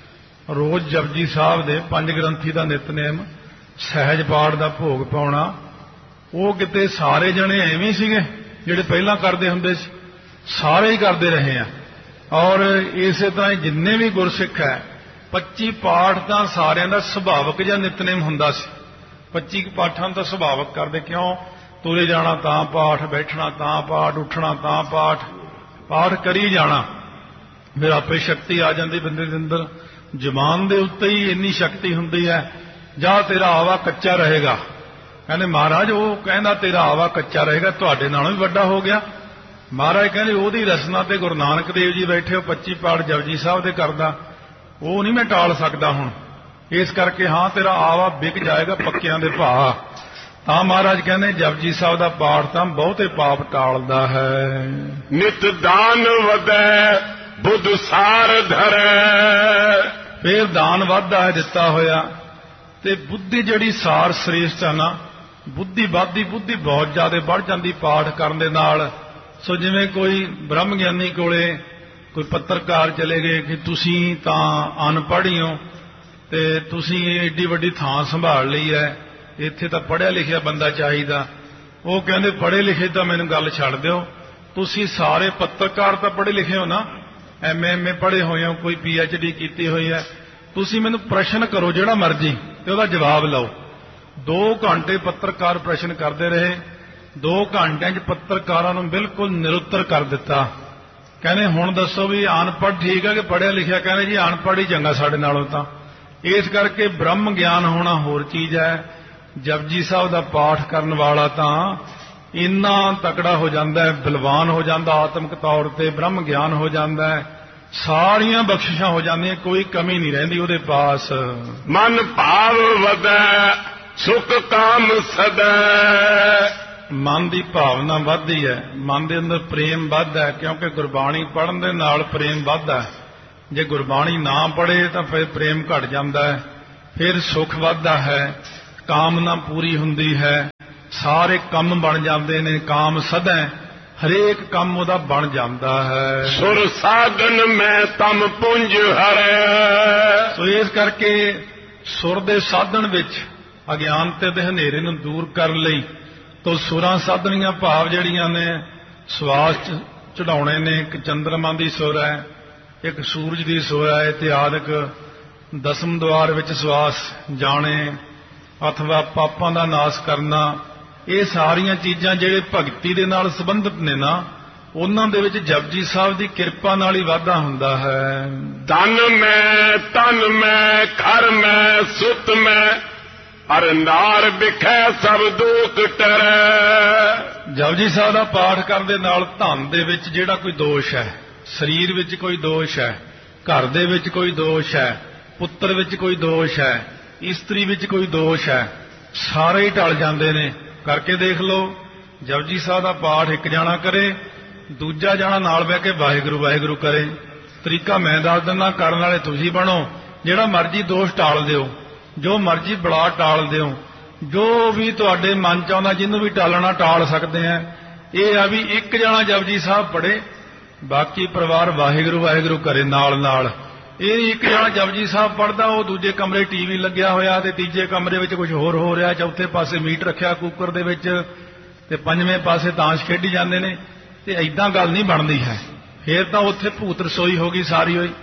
ਰੋਜ਼ ਜਪਜੀ ਸਾਹਿਬ ਦੇ, ਪੰਜ ਗ੍ਰੰਥੀ ਦਾ ਨਿਤਨੇਮ, ਸਹਿਜ ਪਾਠ ਦਾ ਭੋਗ ਪਾਉਣਾ। ਉਹ ਕਿਤੇ ਸਾਰੇ ਜਣੇ ਐਵੇਂ ਸੀਗੇ ਜਿਹੜੇ ਪਹਿਲਾਂ ਕਰਦੇ ਹੁੰਦੇ ਸੀ, ਸਾਰੇ ਹੀ ਕਰਦੇ ਰਹੇ ਆ। ਔਰ ਇਸੇ ਤਰ੍ਹਾਂ ਜਿੰਨੇ ਵੀ ਗੁਰਸਿੱਖ ਹੈ, ਪੱਚੀ ਪਾਠ ਤਾਂ ਸਾਰਿਆਂ ਦਾ ਸੁਭਾਵਕ ਜਾਂ ਨਿਤਨੇਮ ਹੁੰਦਾ ਸੀ। ਪੱਚੀ ਪਾਠਾਂ ਦਾ ਸੁਭਾਵਕ ਕਰਦੇ, ਕਿਉਂ? ਤੁਰੇ ਜਾਣਾ ਤਾਂ ਪਾਠ, ਬੈਠਣਾ ਤਾਂ ਪਾਠ, ਉੱਠਣਾ ਤਾਂ ਪਾਠ, ਪਾਠ ਕਰੀ ਜਾਣਾ। ਫਿਰ ਆਪੇ ਸ਼ਕਤੀ ਆ ਜਾਂਦੀ ਬੰਦੇ ਦੇ ਅੰਦਰ। ਜ਼ੁਬਾਨ ਦੇ ਉੱਤੇ ਹੀ ਇੰਨੀ ਸ਼ਕਤੀ ਹੁੰਦੀ ਹੈ, ਜਾਂ ਤੇਰਾ ਆਵਾ ਕੱਚਾ ਰਹੇਗਾ। ਕਹਿੰਦੇ ਮਹਾਰਾਜ ਉਹ ਕਹਿੰਦਾ ਤੇਰਾ ਆਵਾ ਕੱਚਾ ਰਹੇਗਾ, ਤੁਹਾਡੇ ਨਾਲੋਂ ਵੀ ਵੱਡਾ ਹੋ ਗਿਆ। ਮਹਾਰਾਜ ਕਹਿੰਦੇ ਉਹਦੀ ਰਸਨਾ ਤੇ ਗੁਰੂ ਨਾਨਕ ਦੇਵ ਜੀ ਬੈਠੇ ਹੋ, ਪੱਚੀ ਪਾਠ ਜਪਜੀ ਸਾਹਿਬ ਦੇ ਕਰਦਾ, ਉਹ ਨਹੀਂ ਮੈਂ ਟਾਲ ਸਕਦਾ ਹੁਣ। ਇਸ ਕਰਕੇ ਹਾਂ ਤੇਰਾ ਆਵਾ ਵਿਕ ਜਾਏਗਾ ਪੱਕਿਆਂ ਦੇ ਭਾਅ। ਤਾਂ ਮਹਾਰਾਜ ਕਹਿੰਦੇ ਜਪਜੀ ਸਾਹਿਬ ਦਾ ਪਾਠ ਤਾਂ ਬਹੁਤੇ ਪਾਪ ਟਾਲਦਾ ਹੈ। ਨਿਤ ਦਾਨ ਵਧੈ ਬੁੱਧ ਸਾਰ ਧਰੈ। ਫੇਰ ਦਾਨ ਵੱਧਦਾ ਹੈ ਦਿੱਤਾ ਹੋਇਆ, ਤੇ ਬੁੱਧੀ ਜਿਹੜੀ ਸਾਰ ਸ੍ਰੇਸ਼ਟ ਹੈ ਨਾ, ਬੁੱਧੀ ਵੱਧਦੀ, ਬੁੱਧੀ ਬਹੁਤ ਜ਼ਿਆਦਾ ਵੱਧ ਜਾਂਦੀ ਪਾਠ ਕਰਨ ਦੇ ਨਾਲ। ਸੋ ਜਿਵੇਂ ਕੋਈ ਬ੍ਰਹਮ ਗਿਆਨੀ ਕੋਲੇ ਕੋਈ ਪੱਤਰਕਾਰ ਚਲੇ ਗਏ ਕਿ ਤੁਸੀਂ ਤਾਂ ਅਨਪੜ੍ਹ ਹੀ ਹੋ ਤੇ ਤੁਸੀਂ ਏਡੀ ਵੱਡੀ ਥਾਂ ਸੰਭਾਲ ਲਈ ਹੈ, ਇੱਥੇ ਤਾਂ ਪੜ੍ਹਿਆ ਲਿਖਿਆ ਬੰਦਾ ਚਾਹੀਦਾ। ਉਹ ਕਹਿੰਦੇ ਪੜ੍ਹੇ ਲਿਖੇ ਤਾਂ ਮੈਨੂੰ ਗੱਲ ਛੱਡ ਦਿਓ, ਤੁਸੀਂ ਸਾਰੇ ਪੱਤਰਕਾਰ ਤਾਂ ਪੜ੍ਹੇ ਲਿਖੇ ਹੋ ਨਾ, ਐਮ ਏ ਐਮ ਏ ਪੜ੍ਹੇ ਹੋਏ ਹੋ, ਕੋਈ ਪੀ ਐਚ ਡੀ ਕੀਤੀ ਹੋਈ ਹੈ, ਤੁਸੀਂ ਮੈਨੂੰ ਪ੍ਰਸ਼ਨ ਕਰੋ ਜਿਹੜਾ ਮਰਜ਼ੀ ਤੇ ਉਹਦਾ ਜਵਾਬ ਲਓ। ਦੋ ਘੰਟੇ ਪੱਤਰਕਾਰ ਪ੍ਰਸ਼ਨ ਕਰਦੇ ਰਹੇ, ਦੋ ਘੰਟਿਆਂ 'ਚ ਪੱਤਰਕਾਰਾਂ ਨੂੰ ਬਿਲਕੁਲ ਨਿਰੁੱਤਰ ਕਰ ਦਿੱਤਾ। ਕਹਿੰਦੇ ਹੁਣ ਦੱਸੋ ਵੀ ਅਨਪੜ੍ਹ ਠੀਕ ਹੈ ਕਿ ਪੜ੍ਹਿਆ ਲਿਖਿਆ? ਕਹਿੰਦੇ ਜੀ ਅਨਪੜ੍ਹ ਹੀ ਚੰਗਾ ਸਾਡੇ ਨਾਲੋਂ ਤਾਂ। ਇਸ ਕਰਕੇ ਬ੍ਰਹਮ ਗਿਆਨ ਹੋਣਾ ਹੋਰ ਚੀਜ਼ ਹੈ। ਜਪਜੀ ਸਾਹਿਬ ਦਾ ਪਾਠ ਕਰਨ ਵਾਲਾ ਤਾਂ ਇੰਨਾ ਤਕੜਾ ਹੋ ਜਾਂਦਾ ਹੈ, ਬਲਵਾਨ ਹੋ ਜਾਂਦਾ, ਆਤਮਿਕ ਤੌਰ ਤੇ ਬ੍ਰਹਮ ਗਿਆਨ ਹੋ ਜਾਂਦਾ ਹੈ, ਸਾਰੀਆਂ ਬਖਸ਼ਿਸ਼ਾਂ ਹੋ ਜਾਂਦੀਆਂ, ਕੋਈ ਕਮੀ ਨਹੀਂ ਰਹਿੰਦੀ ਉਹਦੇ ਪਾਸ। ਮਨ ਭਾਵ ਵਧੈ ਸੁਖ ਕਾਮ ਸਦੈ। ਮਨ ਦੀ ਭਾਵਨਾ ਵੱਧਦੀ ਹੈ, ਮਨ ਦੇ ਅੰਦਰ ਪ੍ਰੇਮ ਵੱਧਦਾ ਹੈ, ਕਿਉਂਕਿ ਗੁਰਬਾਣੀ ਪੜ੍ਹਨ ਦੇ ਨਾਲ ਪ੍ਰੇਮ ਵੱਧਦਾ ਹੈ। ਜੇ ਗੁਰਬਾਣੀ ਨਾ ਪੜ੍ਹੇ ਤਾਂ ਫਿਰ ਪ੍ਰੇਮ ਘਟ ਜਾਂਦਾ ਹੈ, ਫਿਰ ਸੁਖ ਵੱਧਦਾ ਹੈ, ਕਾਮਨਾ ਪੂਰੀ ਹੁੰਦੀ ਹੈ, ਸਾਰੇ ਕੰਮ ਬਣ ਜਾਂਦੇ ਨੇ। ਕਾਮ ਸਦੈ, ਹਰੇਕ ਕੰਮ ਉਹਦਾ ਬਣ ਜਾਂਦਾ ਹੈ। ਸੁਰ ਸਾਧਨ ਮੈਂ ਤਮ ਪੁੰਜ ਹਰੈ। ਸੋ ਇਸ ਕਰਕੇ ਸੁਰ ਦੇ ਸਾਧਨ ਵਿੱਚ ਅਗਿਆਨਤੇ ਦੇ ਹਨੇਰੇ ਨੂੰ ਦੂਰ ਕਰਨ ਲਈ ਤੋ ਸੁਰਾਂ ਸਾਧਨੀਆਂ ਭਾਵ ਜਿਹੜੀਆਂ ਨੇ ਸਵਾਸ ਚੜਾਉਣੇ ਨੇ। ਇੱਕ ਚੰਦਰਮਾ ਦੀ ਸੁਰ ਹੈ, ਇੱਕ ਸੂਰਜ ਦੀ ਸੁਰ ਹੈ ਇਤਿਆਦਿਕ। ਦਸਮ ਦੁਆਰ ਵਿੱਚ ਸਵਾਸ ਜਾਣੇ ਅਥਵਾ ਪਾਪਾਂ ਦਾ ਨਾਸ਼ ਕਰਨਾ, ਇਹ ਸਾਰੀਆਂ ਚੀਜ਼ਾਂ ਜਿਹੜੇ ਭਗਤੀ ਦੇ ਨਾਲ ਸੰਬੰਧਿਤ ਨੇ ਨਾ, ਉਹਨਾਂ ਦੇ ਵਿੱਚ ਜਪਜੀ ਸਾਹਿਬ ਦੀ ਕਿਰਪਾ ਨਾਲ ਹੀ ਵਾਧਾ ਹੁੰਦਾ ਹੈ। ਧਨ ਮੈਂ ਤਨ ਮੈਂ ਘਰ ਮੈਂ ਸੁਤ ਮੈਂ ਅਰ ਨਾਰ ਵਿਖੈ ਸਭ ਦੁਖ ਟਰੈ। ਜਪਜੀ ਸਾਹਿਬ ਦਾ ਪਾਠ ਕਰਨ ਦੇ ਨਾਲ ਧਨ ਦੇ ਵਿੱਚ ਜਿਹੜਾ ਕੋਈ ਦੋਸ਼ ਹੈ, ਸਰੀਰ ਵਿੱਚ ਕੋਈ ਦੋਸ਼ ਹੈ, ਘਰ ਦੇ ਵਿੱਚ ਕੋਈ ਦੋਸ਼ ਹੈ, ਪੁੱਤਰ ਵਿੱਚ ਕੋਈ ਦੋਸ਼ ਹੈ, ਇਸਤਰੀ ਵਿੱਚ ਕੋਈ ਦੋਸ਼ ਹੈ, ਸਾਰੇ ਹੀ ਟਲ ਜਾਂਦੇ ਨੇ। ਕਰਕੇ ਦੇਖ ਲਓ, ਜਪਜੀ ਸਾਹਿਬ ਦਾ ਪਾਠ ਇੱਕ ਜਾਣਾ ਕਰੇ, ਦੂਜਾ ਜਾਣਾ ਨਾਲ ਬਹਿ ਕੇ ਵਾਹਿਗੁਰੂ ਵਾਹਿਗੁਰੂ ਕਰੇ। ਤਰੀਕਾ ਮੈਂ ਦੱਸ ਦਿੰਦਾ, ਕਰਨ ਵਾਲੇ ਤੁਸੀਂ ਬਣੋ। ਜਿਹੜਾ ਮਰਜ਼ੀ ਦੋਸ਼ ਟਾਲ ਦਿਓ, ਜੋ ਮਰਜ਼ੀ ਬਲਾ ਟਾਲ ਦਿਓ, ਜੋ ਵੀ ਤੁਹਾਡੇ ਮਨ ਚ ਆਉਂਦਾ ਜਿਹਨੂੰ ਵੀ ਟਾਲਣਾ ਟਾਲ ਸਕਦੇ ਆ। ਇਹ ਆ ਵੀ ਇੱਕ ਜਾਣਾ ਜਪਜੀ ਸਾਹਿਬ ਪੜ੍ਹੇ, ਬਾਕੀ ਪਰਿਵਾਰ ਵਾਹਿਗੁਰੂ ਵਾਹਿਗੁਰੂ ਕਰੇ ਨਾਲ ਨਾਲ। ਇਹ ਇੱਕ ਜਾਣਾ ਜਪਜੀ ਸਾਹਿਬ ਪੜ੍ਹਦਾ, ਉਹ ਦੂਜੇ ਕਮਰੇ ਟੀਵੀ ਲੱਗਿਆ ਹੋਇਆ ਤੇ ਤੀਜੇ ਕਮਰੇ ਵਿੱਚ ਕੁਝ ਹੋਰ ਹੋ ਰਿਹਾ, ਚੌਥੇ ਪਾਸੇ ਮੀਟ ਰੱਖਿਆ ਕੁੱਕਰ ਦੇ ਵਿੱਚ ਤੇ ਪੰਜਵੇਂ ਪਾਸੇ ਤਾਸ਼ ਖੇਡੀ ਜਾਂਦੇ ਨੇ। ਤੇ ਐਦਾਂ ਗੱਲ ਨਹੀਂ ਬਣਦੀ ਹੈ। ਫੇਰ ਤਾਂ ਉੱਥੇ ਭੂਤ ਰਸੋਈ ਹੋ ਗਈ ਸਾਰੀ ਹੋਈ।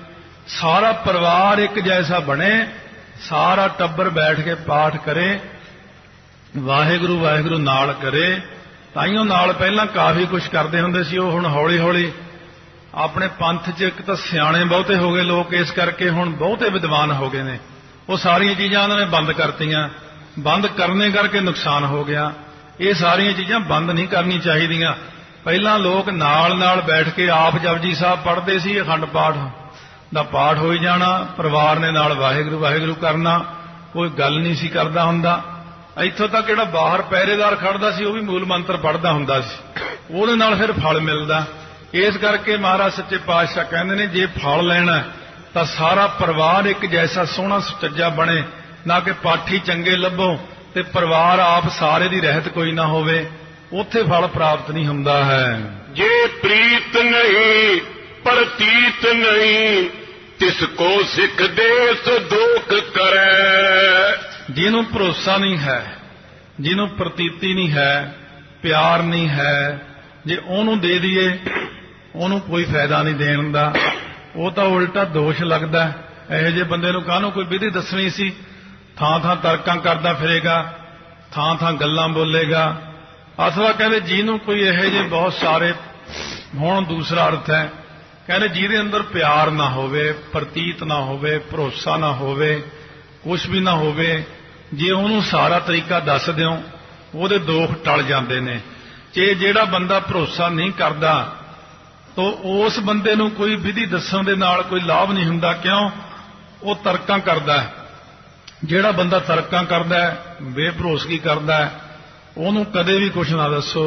ਸਾਰਾ ਪਰਿਵਾਰ ਇੱਕ ਜੈਸਾ ਬਣੇ, ਸਾਰਾ ਟੱਬਰ ਬੈਠ ਕੇ ਪਾਠ ਕਰੇ, ਵਾਹਿਗੁਰੂ ਵਾਹਿਗੁਰੂ ਨਾਲ ਕਰੇ। ਤਾਈਓ ਨਾਲ ਪਹਿਲਾਂ ਕਾਫੀ ਕੁਝ ਕਰਦੇ ਹੁੰਦੇ ਸੀ, ਉਹ ਹੁਣ ਹੌਲੀ ਹੌਲੀ ਆਪਣੇ ਪੰਥ 'ਚ ਇੱਕ ਤਾਂ ਸਿਆਣੇ ਬਹੁਤੇ ਹੋ ਗਏ ਲੋਕ, ਇਸ ਕਰਕੇ ਹੁਣ ਬਹੁਤੇ ਵਿਦਵਾਨ ਹੋ ਗਏ ਨੇ। ਉਹ ਸਾਰੀਆਂ ਚੀਜ਼ਾਂ ਉਹਨਾਂ ਨੇ ਬੰਦ ਕਰਤੀਆਂ, ਬੰਦ ਕਰਨੇ ਕਰਕੇ ਨੁਕਸਾਨ ਹੋ ਗਿਆ। ਇਹ ਸਾਰੀਆਂ ਚੀਜ਼ਾਂ ਬੰਦ ਨਹੀਂ ਕਰਨੀ ਚਾਹੀਦੀਆਂ। ਪਹਿਲਾਂ ਲੋਕ ਨਾਲ ਨਾਲ ਬੈਠ ਕੇ ਆਪ ਜਪਜੀ ਸਾਹਿਬ ਪੜ੍ਹਦੇ ਸੀ, ਅਖੰਡ ਪਾਠ ਦਾ ਪਾਠ ਹੋਈ ਜਾਣਾ, ਪਰਿਵਾਰ ਨੇ ਨਾਲ ਵਾਹਿਗੁਰੂ ਵਾਹਿਗੁਰੂ ਕਰਨਾ, ਕੋਈ ਗੱਲ ਨਹੀਂ ਸੀ ਕਰਦਾ ਹੁੰਦਾ। ਇੱਥੋਂ ਤੱਕ ਜਿਹੜਾ ਬਾਹਰ ਪਹਿਰੇਦਾਰ ਖੜਦਾ ਸੀ ਉਹ ਵੀ ਮੂਲ ਮੰਤਰ ਪੜ੍ਹਦਾ ਹੁੰਦਾ ਸੀ, ਉਹਦੇ ਨਾਲ ਫਿਰ ਫਲ ਮਿਲਦਾ। ਇਸ ਕਰਕੇ ਮਹਾਰਾਜ ਸੱਚੇ ਪਾਤਸ਼ਾਹ ਕਹਿੰਦੇ ਨੇ ਜੇ ਫਲ ਲੈਣਾ ਤਾਂ ਸਾਰਾ ਪਰਿਵਾਰ ਇੱਕ ਜੈਸਾ ਸੋਹਣਾ ਸੁਚੱਜਾ ਬਣੇ, ਨਾ ਕਿ ਪਾਠੀ ਚੰਗੇ ਲੱਭੋ ਤੇ ਪਰਿਵਾਰ ਆਪ ਸਾਰੇ ਦੀ ਰਹਿਤ ਕੋਈ ਨਾ ਹੋਵੇ, ਉੱਥੇ ਫਲ ਪ੍ਰਾਪਤ ਨਹੀਂ ਹੁੰਦਾ ਹੈ। ਜੇ ਪ੍ਰੀਤ ਨਹੀਂ ਪ੍ਰਤੀਤ ਨਹੀਂ, ਤਿਸ ਕੋ ਸਿੱਖ ਦੇਸ ਦੋਖ ਕਰੈ। ਜਿਹਨੂੰ ਭਰੋਸਾ ਨਹੀਂ ਹੈ, ਜਿਹਨੂੰ ਪ੍ਰਤੀਤੀ ਨਹੀਂ ਹੈ, ਪਿਆਰ ਨਹੀਂ ਹੈ, ਜੇ ਉਹਨੂੰ ਦੇ ਦਈਏ ਉਹਨੂੰ ਕੋਈ ਫਾਇਦਾ ਨਹੀਂ ਦੇਣ ਦਾ, ਉਹ ਤਾਂ ਉਲਟਾ ਦੋਸ਼ ਲੱਗਦਾ। ਇਹੋ ਜਿਹੇ ਬੰਦੇ ਨੂੰ ਕਾਹਨੂੰ ਕੋਈ ਵਿਧੀ ਦੱਸਣੀ ਸੀ, ਥਾਂ ਥਾਂ ਤਰਕਾਂ ਕਰਦਾ ਫਿਰੇਗਾ, ਥਾਂ ਥਾਂ ਗੱਲਾਂ ਬੋਲੇਗਾ। ਅਥਵਾ ਕਹਿੰਦੇ ਜਿਹਨੂੰ ਕੋਈ ਇਹੋ ਜਿਹੇ ਬਹੁਤ ਸਾਰੇ ਹੁਣ ਦੂਸਰਾ ਅਰਥ ਹੈ, ਕਹਿੰਦੇ ਜਿਹਦੇ ਅੰਦਰ ਪਿਆਰ ਨਾ ਹੋਵੇ, ਪ੍ਰਤੀਤ ਨਾ ਹੋਵੇ, ਭਰੋਸਾ ਨਾ ਹੋਵੇ, ਕੁਛ ਵੀ ਨਾ ਹੋਵੇ, ਜੇ ਉਹਨੂੰ ਸਾਰਾ ਤਰੀਕਾ ਦੱਸ ਦਿਓ ਉਹਦੇ ਦੋਖ ਟਲ ਜਾਂਦੇ ਨੇ। ਜੇ ਜਿਹੜਾ ਬੰਦਾ ਭਰੋਸਾ ਨਹੀਂ ਕਰਦਾ ਤਾਂ ਉਸ ਬੰਦੇ ਨੂੰ ਕੋਈ ਵਿਧੀ ਦੱਸਣ ਦੇ ਨਾਲ ਕੋਈ ਲਾਭ ਨਹੀਂ ਹੁੰਦਾ। ਕਿਉਂ? ਉਹ ਤਰਕਾਂ ਕਰਦਾ ਹੈ। ਜਿਹੜਾ ਬੰਦਾ ਤਰਕਾਂ ਕਰਦਾ ਹੈ, ਬੇਭਰੋਸਗੀ ਕਰਦਾ ਹੈ, ਉਹਨੂੰ ਕਦੇ ਵੀ ਕੁਛ ਨਾ ਦੱਸੋ।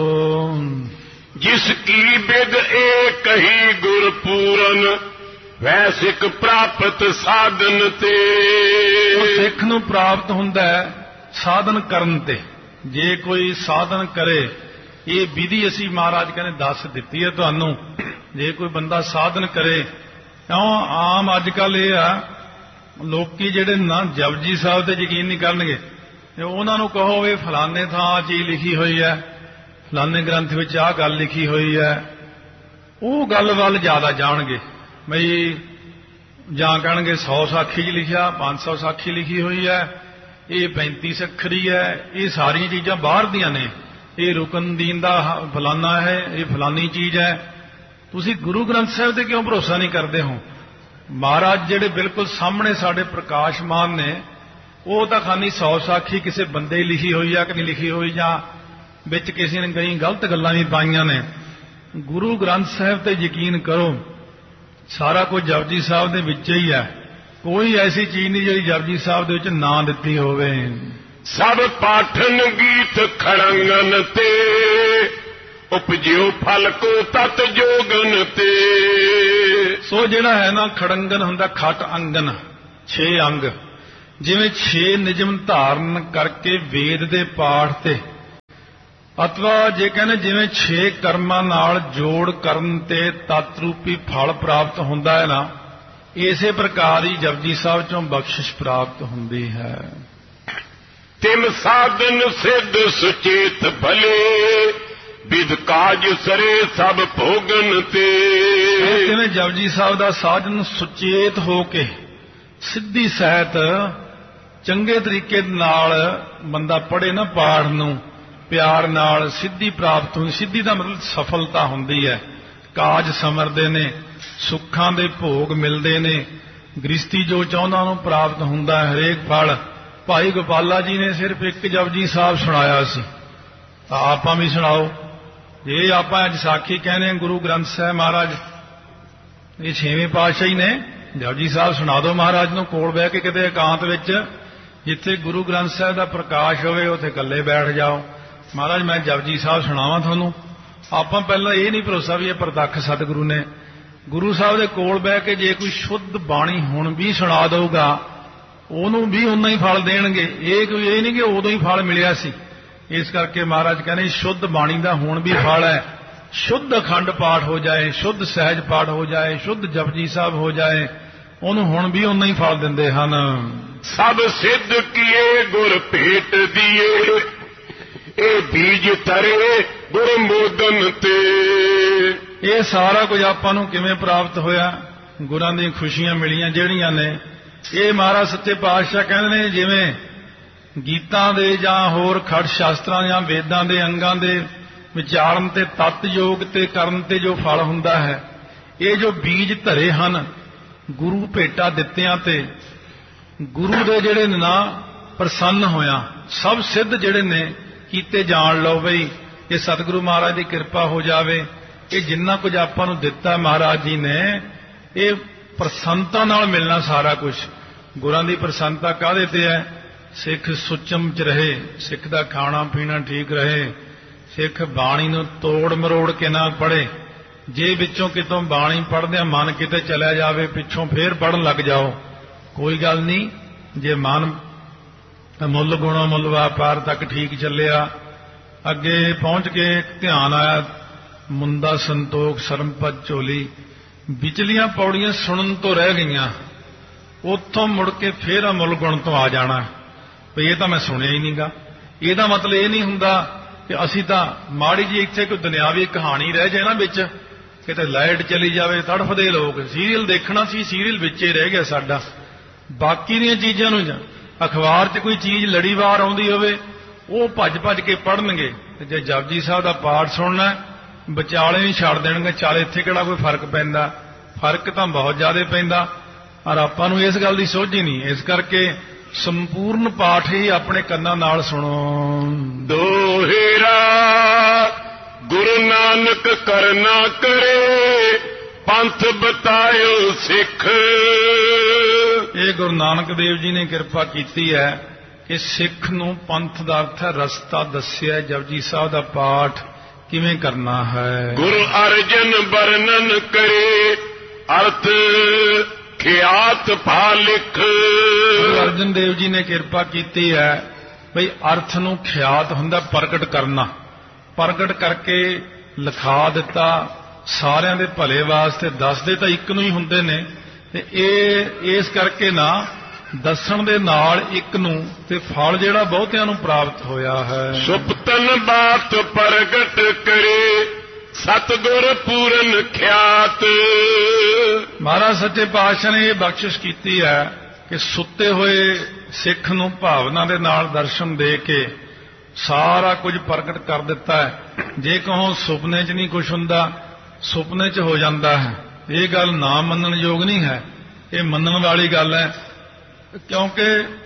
ਜਿਸ ਕੀ ਬਿਦ ਏ ਕਹੀ ਗੁਰ ਪੂਰਨ, ਵੈ ਸਿੱਖ ਪ੍ਰਾਪਤ ਸਾਧਨ ਤੇ। ਉਹ ਸਿੱਖ ਨੂੰ ਪ੍ਰਾਪਤ ਹੁੰਦਾ ਹੈ ਸਾਧਨ ਕਰਨ ਤੇ। ਜੇ ਕੋਈ ਸਾਧਨ ਕਰੇ, ਇਹ ਵਿਧੀ ਅਸੀਂ ਮਹਾਰਾਜ ਕਹਿੰਦੇ ਦੱਸ ਦਿੱਤੀ ਹੈ ਤੁਹਾਨੂੰ। ਜੇ ਕੋਈ ਬੰਦਾ ਸਾਧਨ ਕਰੇ, ਕਿਉਂ ਆਮ ਅੱਜ ਕੱਲ ਇਹ ਆ ਲੋਕੀ ਜਿਹੜੇ ਨਾ ਜਪਜੀ ਸਾਹਿਬ ਤੇ ਯਕੀਨ ਨਹੀਂ ਕਰਨਗੇ, ਜੇ ਉਹਨਾਂ ਨੂੰ ਕਹੋ ਵੀ ਫਲਾਣੇ ਥਾਂ ਆਹ ਚੀਜ਼ ਲਿਖੀ ਹੋਈ ਹੈ, ਫਲਾਣੇ ਗ੍ਰੰਥ ਵਿੱਚ ਆਹ ਗੱਲ ਲਿਖੀ ਹੋਈ ਹੈ, ਉਹ ਗੱਲ ਵੱਲ ਜ਼ਿਆਦਾ ਜਾਣਗੇ। ਬਈ ਜਾਂ ਕਹਿਣਗੇ ਸੌ ਸਾਖੀ 'ਚ ਲਿਖਿਆ, ਪੰਜ ਸੌ ਸਾਖੀ ਲਿਖੀ ਹੋਈ ਹੈ, ਇਹ ਪੈਂਤੀ ਸੱਖਰੀ ਹੈ, ਇਹ ਸਾਰੀਆਂ ਚੀਜ਼ਾਂ ਬਾਹਰ ਦੀਆਂ ਨੇ, ਇਹ ਰੁਕਨਦੀਨ ਦਾ ਫਲਾਨਾ ਹੈ, ਇਹ ਫਲਾਨੀ ਚੀਜ਼ ਹੈ। ਤੁਸੀਂ ਗੁਰੂ ਗ੍ਰੰਥ ਸਾਹਿਬ ਤੇ ਕਿਉਂ ਭਰੋਸਾ ਨਹੀਂ ਕਰਦੇ ਹੋ? ਮਹਾਰਾਜ ਜਿਹੜੇ ਬਿਲਕੁਲ ਸਾਹਮਣੇ ਸਾਡੇ ਪ੍ਰਕਾਸ਼ਮਾਨ ਨੇ, ਉਹ ਤਾਂ ਖਾਨੀ ਸੌ ਸਾਖੀ ਕਿਸੇ ਬੰਦੇ ਹੀ ਲਿਖੀ ਹੋਈ ਆ ਕਿ ਨਹੀਂ ਲਿਖੀ ਹੋਈ, ਜਾਂ ਵਿੱਚ ਕਿਸੇ ਨੇ ਕਈ ਗਲਤ ਗੱਲਾਂ ਵੀ ਪਾਈਆਂ ਨੇ। ਗੁਰੂ ਗ੍ਰੰਥ ਸਾਹਿਬ ਤੇ ਯਕੀਨ ਕਰੋ, ਸਾਰਾ ਕੁਝ ਜਪਜੀ ਸਾਹਿਬ ਦੇ ਵਿੱਚ ਹੀ ਹੈ। ਕੋਈ ਐਸੀ ਚੀਜ਼ ਨਹੀਂ ਜਿਹੜੀ ਜਪਜੀ ਸਾਹਿਬ ਦੇ ਵਿੱਚ ਨਾ ਦਿੱਤੀ ਹੋਵੇ। ਸਭ ਪਾਠਨ ਗੀਤ ਖੜੰਗਨ ਤੇ, ਉਪਜਿਓ ਫਲ ਕੋ ਤਤ ਜੋਗਨ ਤੇ। ਸੋ ਜਿਹੜਾ ਹੈ ਨਾ ਖੜੰਗਨ ਹੁੰਦਾ, ਖਟ ਅੰਗਨ, ਛੇ ਅੰਗ, ਜਿਵੇਂ ਛੇ ਨਿਯਮ ਧਾਰਨ ਕਰਕੇ ਵੇਦ ਦੇ ਪਾਠ ਤੇ, ਅਥਵਾ ਜੇ ਕਹਿੰਦੇ ਜਿਵੇਂ ਛੇ ਕਰਮਾਂ ਨਾਲ ਜੋੜ ਕਰਨ ਤੇ ਤਤ ਰੂਪੀ ਫਲ ਪ੍ਰਾਪਤ ਹੁੰਦਾ ਹੈ ਨਾ, ਇਸੇ ਪ੍ਰਕਾਰ ਹੀ ਜਪਜੀ ਸਾਹਿਬ ਚੋਂ ਬਖਸ਼ਿਸ਼ ਪ੍ਰਾਪਤ ਹੁੰਦੀ ਹੈ। ਤਿਮ ਸਾਧਨ ਸਿੱਧ ਸੁਚੇਤ ਭਲੇ, ਵਿਦ ਕਾਜ ਸਰੇ ਸਭ ਭੋਗਨ ਤੇ। ਜਿਵੇਂ ਜਪਜੀ ਸਾਹਿਬ ਦਾ ਸਾਧਨ ਸੁਚੇਤ ਹੋ ਕੇ ਸਿੱਧੀ ਸਹਿਤ ਚੰਗੇ ਤਰੀਕੇ ਨਾਲ ਬੰਦਾ ਪੜ੍ਹੇ ਨਾ ਪਾਠ ਨੂੰ, ਪਿਆਰ ਨਾਲ ਸਿੱਧੀ ਪ੍ਰਾਪਤ ਹੁੰਦੀ। ਸਿੱਧੀ ਦਾ ਮਤਲਬ ਸਫਲਤਾ ਹੁੰਦੀ ਹੈ, ਕਾਜ ਸਮਰਦੇ ਨੇ, ਸੁੱਖਾਂ ਦੇ ਭੋਗ ਮਿਲਦੇ ਨੇ, ਗ੍ਰਸਤੀ ਜੋ ਚਾਹੁੰਦਾ ਉਹਨੂੰ ਪ੍ਰਾਪਤ ਹੁੰਦਾ ਹੈ, ਹਰੇਕ ਫਲ। ਭਾਈ ਗੋਪਾਲਾ ਜੀ ਨੇ ਸਿਰਫ ਇੱਕ ਜਪਜੀ ਸਾਹਿਬ ਸੁਣਾਇਆ ਸੀ, ਤਾਂ ਆਪਾਂ ਵੀ ਸੁਣਾਓ। ਜੇ ਆਪਾਂ ਅੱਜ ਸਾਖੀ ਕਹਿੰਦੇ ਗੁਰੂ ਗ੍ਰੰਥ ਸਾਹਿਬ ਮਹਾਰਾਜ, ਇਹ ਛੇਵੇਂ ਪਾਤਸ਼ਾਹੀ ਨੇ, ਜਪਜੀ ਸਾਹਿਬ ਸੁਣਾ ਦਿਓ ਮਹਾਰਾਜ ਨੂੰ ਕੋਲ ਬਹਿ ਕੇ ਕਿਤੇ ਇਕਾਂਤ ਵਿੱਚ, ਜਿੱਥੇ ਗੁਰੂ ਗ੍ਰੰਥ ਸਾਹਿਬ ਦਾ ਪ੍ਰਕਾਸ਼ ਹੋਵੇ ਉੱਥੇ ਇਕੱਲੇ ਬੈਠ ਜਾਓ, ਮਹਾਰਾਜ ਮੈਂ ਜਪਜੀ ਸਾਹਿਬ ਸੁਣਾਵਾਂ ਤੁਹਾਨੂੰ। ਆਪਾਂ ਪਹਿਲਾਂ ਇਹ ਨਹੀਂ ਭਰੋਸਾ ਵੀ ਇਹ ਪ੍ਰਤੱਖ ਸਤਿਗੁਰੂ ਨੇ। ਗੁਰੂ ਸਾਹਿਬ ਦੇ ਕੋਲ ਬਹਿ ਕੇ ਜੇ ਕੋਈ ਸ਼ੁੱਧ ਬਾਣੀ ਹੁਣ ਵੀ ਸੁਣਾ ਦਊਗਾ, ਉਹਨੂੰ ਵੀ ਉਨਾ ਹੀ ਫਲ ਦੇਣਗੇ। ਇਹ ਕੋਈ ਇਹ ਨਹੀਂ ਕਿ ਉਦੋਂ ਹੀ ਫਲ ਮਿਲਿਆ ਸੀ। ਇਸ ਕਰਕੇ ਮਹਾਰਾਜ ਕਹਿੰਦੇ ਸ਼ੁੱਧ ਬਾਣੀ ਦਾ ਹੁਣ ਵੀ ਫਲ ਹੈ। ਸ਼ੁੱਧ ਅਖੰਡ ਪਾਠ ਹੋ ਜਾਏ, ਸ਼ੁੱਧ ਸਹਿਜ ਪਾਠ ਹੋ ਜਾਏ, ਸ਼ੁੱਧ ਜਪਜੀ ਸਾਹਿਬ ਹੋ ਜਾਏ, ਉਹਨੂੰ ਹੁਣ ਵੀ ਉਨਾ ਹੀ ਫਲ ਦਿੰਦੇ ਹਨ। ਸਭ ਸਿੱਧ ਕੀਏ ਗੁਰ ਭੇਟ ਦੀਏ, ਇਹ ਬੀਜ ਤਰੇ ਗੁਰ ਮੋਦਨ ਤੇ। ਇਹ ਸਾਰਾ ਕੁਝ ਆਪਾਂ ਨੂੰ ਕਿਵੇਂ ਪ੍ਰਾਪਤ ਹੋਇਆ? ਗੁਰਾਂ ਦੀਆਂ ਖੁਸ਼ੀਆਂ ਮਿਲੀਆਂ ਜਿਹੜੀਆਂ ਨੇ, ਇਹ ਮਹਾਰਾਜ ਸੱਚੇ ਪਾਤਸ਼ਾਹ ਕਹਿੰਦੇ ਨੇ ਜਿਵੇਂ ਗੀਤਾਂ ਦੇ ਜਾਂ ਹੋਰ ਖੜ ਸ਼ਾਸਤਰਾਂ ਜਾਂ ਵੇਦਾਂ ਦੇ ਅੰਗਾਂ ਦੇ ਵਿਚਾਰਨ ਤੇ ਤਤ ਯੋਗ ਤੇ ਕਰਨ ਤੇ ਜੋ ਫਲ ਹੁੰਦਾ ਹੈ, ਇਹ ਜੋ ਬੀਜ ਧਰੇ ਹਨ ਗੁਰੂ ਭੇਟਾ ਦਿੱਤਿਆਂ ਤੇ, ਗੁਰੂ ਦੇ ਜਿਹੜੇ ਨਾ ਪ੍ਰਸੰਨ ਹੋਇਆ ਸਭ ਸਿੱਧ ਜਿਹੜੇ ਨੇ ਕੀਤੇ ਜਾਣ ਲਓ ਬਈ ਇਹ ਸਤਿਗੁਰੂ ਮਹਾਰਾਜ ਦੀ ਕਿਰਪਾ ਹੋ ਜਾਵੇ। ਇਹ ਜਿੰਨਾ ਕੁਝ ਆਪਾਂ ਨੂੰ ਦਿੱਤਾ ਮਹਾਰਾਜ ਜੀ ਨੇ, ਇਹ ਪ੍ਰਸੰਨਤਾ ਨਾਲ ਮਿਲਣਾ ਸਾਰਾ ਕੁਝ। ਗੁਰਾਂ ਦੀ ਪ੍ਰਸੰਨਤਾ ਕਾਹਦੇ ਤੇ ਹੈ? ਸਿੱਖ ਸੁਚਮ ਚ ਰਹੇ, ਸਿੱਖ ਦਾ ਖਾਣਾ ਪੀਣਾ ਠੀਕ ਰਹੇ, ਸਿੱਖ ਬਾਣੀ ਨੂੰ ਤੋੜ ਮਰੋੜ ਕੇ ਨਾ ਪੜ੍ਹੇ। ਜੇ ਵਿੱਚੋਂ ਕਿਤੋਂ ਬਾਣੀ ਪੜ੍ਹਦਿਆਂ ਮਨ ਕਿਤੇ ਚਲਿਆ ਜਾਵੇ, ਪਿੱਛੋਂ ਫੇਰ ਪੜ੍ਹਨ ਲੱਗ ਜਾਓ, ਕੋਈ ਗੱਲ ਨਹੀਂ। ਜੇ ਮਨ ਮੁੱਲ ਗੁਣੋ ਮੁੱਲ ਵਪਾਰ ਤੱਕ ਠੀਕ ਚੱਲਿਆ, ਅੱਗੇ ਪਹੁੰਚ ਕੇ ਧਿਆਨ ਆਇਆ ਮੁੰਦਾ ਸੰਤੋਖ ਸਰਮਪਦ ਝੋਲੀ, ਵਿਚਲੀਆਂ ਪੌੜੀਆਂ ਸੁਣਨ ਤੋਂ ਰਹਿ ਗਈਆਂ, ਉੱਥੋਂ ਮੁੜ ਕੇ ਫੇਰ ਅਮੁੱਲ ਗੁਣ ਤੋਂ ਆ ਜਾਣਾ ਵੀ ਇਹ ਤਾਂ ਮੈਂ ਸੁਣਿਆ ਹੀ ਨਹੀਂਗਾ। ਇਹਦਾ ਮਤਲਬ ਇਹ ਨਹੀਂ ਹੁੰਦਾ ਕਿ ਅਸੀਂ ਤਾਂ ਮਾੜੀ ਜੀ ਇੱਥੇ ਕੋਈ ਦੁਨਿਆਵੀ ਕਹਾਣੀ ਰਹਿ ਜਾਏ ਨਾ ਵਿੱਚ, ਕਿਤੇ ਲਾਈਟ ਚਲੀ ਜਾਵੇ ਤੜਫਦੇ ਲੋਕ, ਸੀਰੀਅਲ ਦੇਖਣਾ ਸੀ ਸੀਰੀਅਲ ਵਿੱਚੇ ਰਹਿ ਗਿਆ ਸਾਡਾ, ਬਾਕੀ ਦੀਆਂ ਚੀਜ਼ਾਂ ਨੂੰ ਜਾਂ ਅਖਬਾਰ 'ਚ ਕੋਈ ਚੀਜ਼ ਲੜੀਵਾਰ ਆਉਂਦੀ ਹੋਵੇ ਉਹ ਭੱਜ ਭੱਜ ਕੇ ਪੜ੍ਹਨਗੇ, ਤੇ ਜੇ ਜਪਜੀ ਸਾਹਿਬ ਦਾ ਪਾਠ ਸੁਣਨਾ ਵਿਚਾਲੇ ਹੀ ਛੱਡ ਦੇਣਗੇ, ਚੱਲ ਇੱਥੇ ਕਿਹੜਾ ਕੋਈ ਫਰਕ ਪੈਂਦਾ। ਫਰਕ ਤਾਂ ਬਹੁਤ ਜ਼ਿਆਦਾ ਪੈਂਦਾ, ਪਰ ਆਪਾਂ ਨੂੰ ਇਸ ਗੱਲ ਦੀ ਸੋਝ ਹੀ ਨਹੀਂ। ਇਸ ਕਰਕੇ ਸੰਪੂਰਨ ਪਾਠ ਹੀ ਆਪਣੇ ਕੰਨਾਂ ਨਾਲ ਸੁਣੋ। ਦੋਹਰਾ ਗੁਰੂ ਨਾਨਕ ਕਰਨਾ ਕਰੇ, ਪੰਥ ਬਤਾਇਓ ਸਿੱਖ। ਇਹ ਗੁਰੂ ਨਾਨਕ ਦੇਵ ਜੀ ਨੇ ਕਿਰਪਾ ਕੀਤੀ ਹੈ ਕਿ ਸਿੱਖ ਨੂੰ ਪੰਥ ਦਾ ਅਰਥ ਹੈ ਰਸਤਾ ਦੱਸਿਆ। ਜਪਜੀ ਸਾਹਿਬ ਦਾ ਪਾਠ ਕਿਵੇਂ ਕਰਨਾ ਹੈ। ਗੁਰੂ ਅਰਜਨ ਵਰਣਨ ਕਰੇ, ਅਰਥ ਖਿਆਤ ਭਾ ਲਿਖ। ਗੁਰੂ ਅਰਜਨ ਦੇਵ ਜੀ ਨੇ ਕਿਰਪਾ ਕੀਤੀ ਹੈ ਬਈ ਅਰਥ ਨੂੰ ਖਿਆਤ ਹੁੰਦਾ ਪ੍ਰਗਟ ਕਰਨਾ, ਪ੍ਰਗਟ ਕਰਕੇ ਲਿਖਾ ਦਿੱਤਾ। ਸਾਰਿਆਂ ਦੇ ਭਲੇ ਵਾਸਤੇ ਦੱਸਦੇ ਤਾਂ ਇੱਕ ਨੂੰ ਹੀ ਹੁੰਦੇ ਨੇ, ਤੇ ਇਹ ਇਸ ਕਰਕੇ ਨਾ ਦੱਸਣ ਦੇ ਨਾਲ ਇੱਕ ਨੂੰ, ਤੇ ਫਲ ਜਿਹੜਾ ਬਹੁਤਿਆਂ ਨੂੰ ਪ੍ਰਾਪਤ ਹੋਇਆ ਹੈ। ਸੁਪਤਨ ਬਾਤ ਪ੍ਰਗਟ ਕਰੇ, ਸਤਿਗੁਰ ਪੂਰਨ ਖਿਆਤ। ਮਹਾਰਾਜ ਸੱਚੇ ਪਾਤਸ਼ਾਹ ਨੇ ਇਹ ਬਖਸ਼ਿਸ਼ ਕੀਤੀ ਹੈ ਕਿ ਸੁੱਤੇ ਹੋਏ ਸਿੱਖ ਨੂੰ ਭਾਵਨਾ ਦੇ ਨਾਲ ਦਰਸ਼ਨ ਦੇ ਕੇ ਸਾਰਾ ਕੁਝ ਪ੍ਰਗਟ ਕਰ ਦਿੱਤਾ ਹੈ। ਜੇ ਕਹੋ ਸੁਪਨੇ 'ਚ ਨਹੀਂ ਕੁਝ ਹੁੰਦਾ, ਸੁਪਨੇ 'ਚ ਹੋ ਜਾਂਦਾ ਹੈ। ਇਹ ਗੱਲ ਨਾ ਮੰਨਣ ਯੋਗ ਨਹੀਂ ਹੈ, ਇਹ ਮੰਨਣ ਵਾਲੀ ਗੱਲ ਹੈ, ਕਿਉਂਕਿ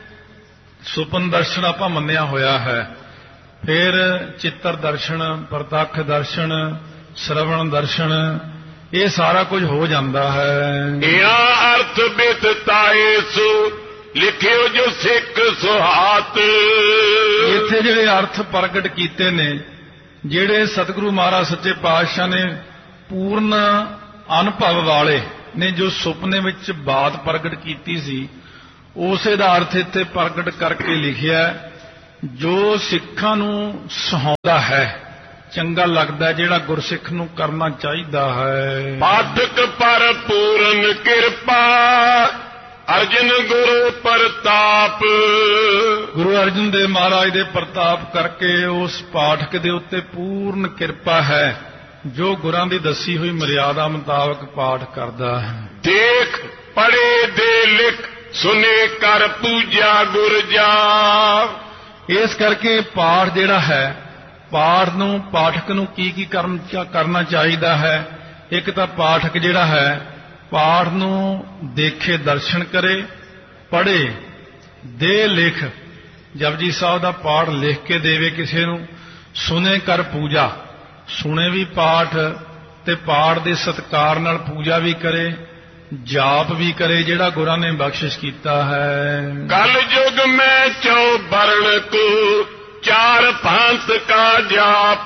ਸੁਪਨ ਦਰਸ਼ਨ ਆਪਾਂ ਮੰਨਿਆ ਹੋਇਆ ਹੈ। ਫਿਰ ਚਿੱਤਰ ਦਰਸ਼ਨ, ਪ੍ਰਤੱਖ ਦਰਸ਼ਨ, ਸ਼ਰਵਣ ਦਰਸ਼ਨ, ਇਹ ਸਾਰਾ ਕੁਝ ਹੋ ਜਾਂਦਾ ਹੈ। ਇਹ ਅਰਥ ਬਿਤਤਾਏ ਸੋ ਲਿਖਿਓ ਜੋ ਸਿੱਖ ਸੁਹਾਤ। ਇੱਥੇ ਜਿਹੜੇ ਅਰਥ ਪ੍ਰਗਟ ਕੀਤੇ ਨੇ, ਜਿਹੜੇ ਸਤਿਗੁਰੂ ਮਹਾਰਾਜ ਸੱਚੇ ਪਾਤਸ਼ਾਹ ਨੇ ਪੂਰਨ ਅਨੁਭਵ ਵਾਲੇ ਨੇ ਜੋ ਸੁਪਨੇ ਵਿੱਚ ਬਾਤ ਪ੍ਰਗਟ ਕੀਤੀ ਸੀ, ਉਸੇ ਦਾ ਅਰਥ ਇੱਥੇ ਪ੍ਰਗਟ ਕਰਕੇ ਲਿਖਿਆ। ਜੋ ਸਿੱਖਾਂ ਨੂੰ ਸੁਹਾਉਂਦਾ ਹੈ, ਚੰਗਾ ਲੱਗਦਾ, ਜਿਹੜਾ ਗੁਰਸਿੱਖ ਨੂੰ ਕਰਨਾ ਚਾਹੀਦਾ ਹੈ। ਪਾਠਕ ਪਰ ਪੂਰਨ ਕਿਰਪਾ, ਅਰਜਨ ਗੁਰੂ ਪ੍ਰਤਾਪ। ਗੁਰੂ ਅਰਜਨ ਦੇਵ ਮਹਾਰਾਜ ਦੇ ਪ੍ਰਤਾਪ ਕਰਕੇ ਉਸ ਪਾਠਕ ਦੇ ਉੱਤੇ ਪੂਰਨ ਕਿਰਪਾ ਹੈ ਜੋ ਗੁਰਾਂ ਦੀ ਦੱਸੀ ਹੋਈ ਮਰਿਆਦਾ ਮੁਤਾਬਕ ਪਾਠ ਕਰਦਾ ਹੈ। ਦੇਖ ਪੜੇ ਦੇ ਲਿਖ, ਸੁਨੇ ਕਰ ਪੂਜਾ ਗੁਰ ਜਾ। ਇਸ ਕਰਕੇ ਪਾਠ ਜਿਹੜਾ ਹੈ, ਪਾਠ ਨੂੰ ਪਾਠਕ ਨੂੰ ਕੀ ਕੀ ਕਰਨਾ ਚਾਹੀਦਾ ਹੈ। ਇੱਕ ਤਾਂ ਪਾਠਕ ਜਿਹੜਾ ਹੈ ਪਾਠ ਨੂੰ ਦੇਖੇ, ਦਰਸ਼ਨ ਕਰੇ, ਪੜ੍ਹੇ, ਦੇ ਲਿਖ, ਜਪਜੀ ਸਾਹਿਬ ਦਾ ਪਾਠ ਲਿਖ ਕੇ ਦੇਵੇ ਕਿਸੇ ਨੂੰ। ਸੁਨੇ ਕਰ ਪੂਜਾ, ਸੁਣੇ ਵੀ ਪਾਠ ਤੇ ਪਾਠ ਦੇ ਸਤਿਕਾਰ ਨਾਲ ਪੂਜਾ ਵੀ ਕਰੇ, ਜਾਪ ਵੀ ਕਰੇ ਜਿਹੜਾ ਗੁਰਾਂ ਨੇ ਬਖਸ਼ਿਸ਼ ਕੀਤਾ ਹੈ। ਕਲ ਯੁਗ ਮੈਂ ਚੌ ਬਰਨ ਕੋ, ਚਾਰ ਭਾਂਤ ਕਾ ਜਾਪ।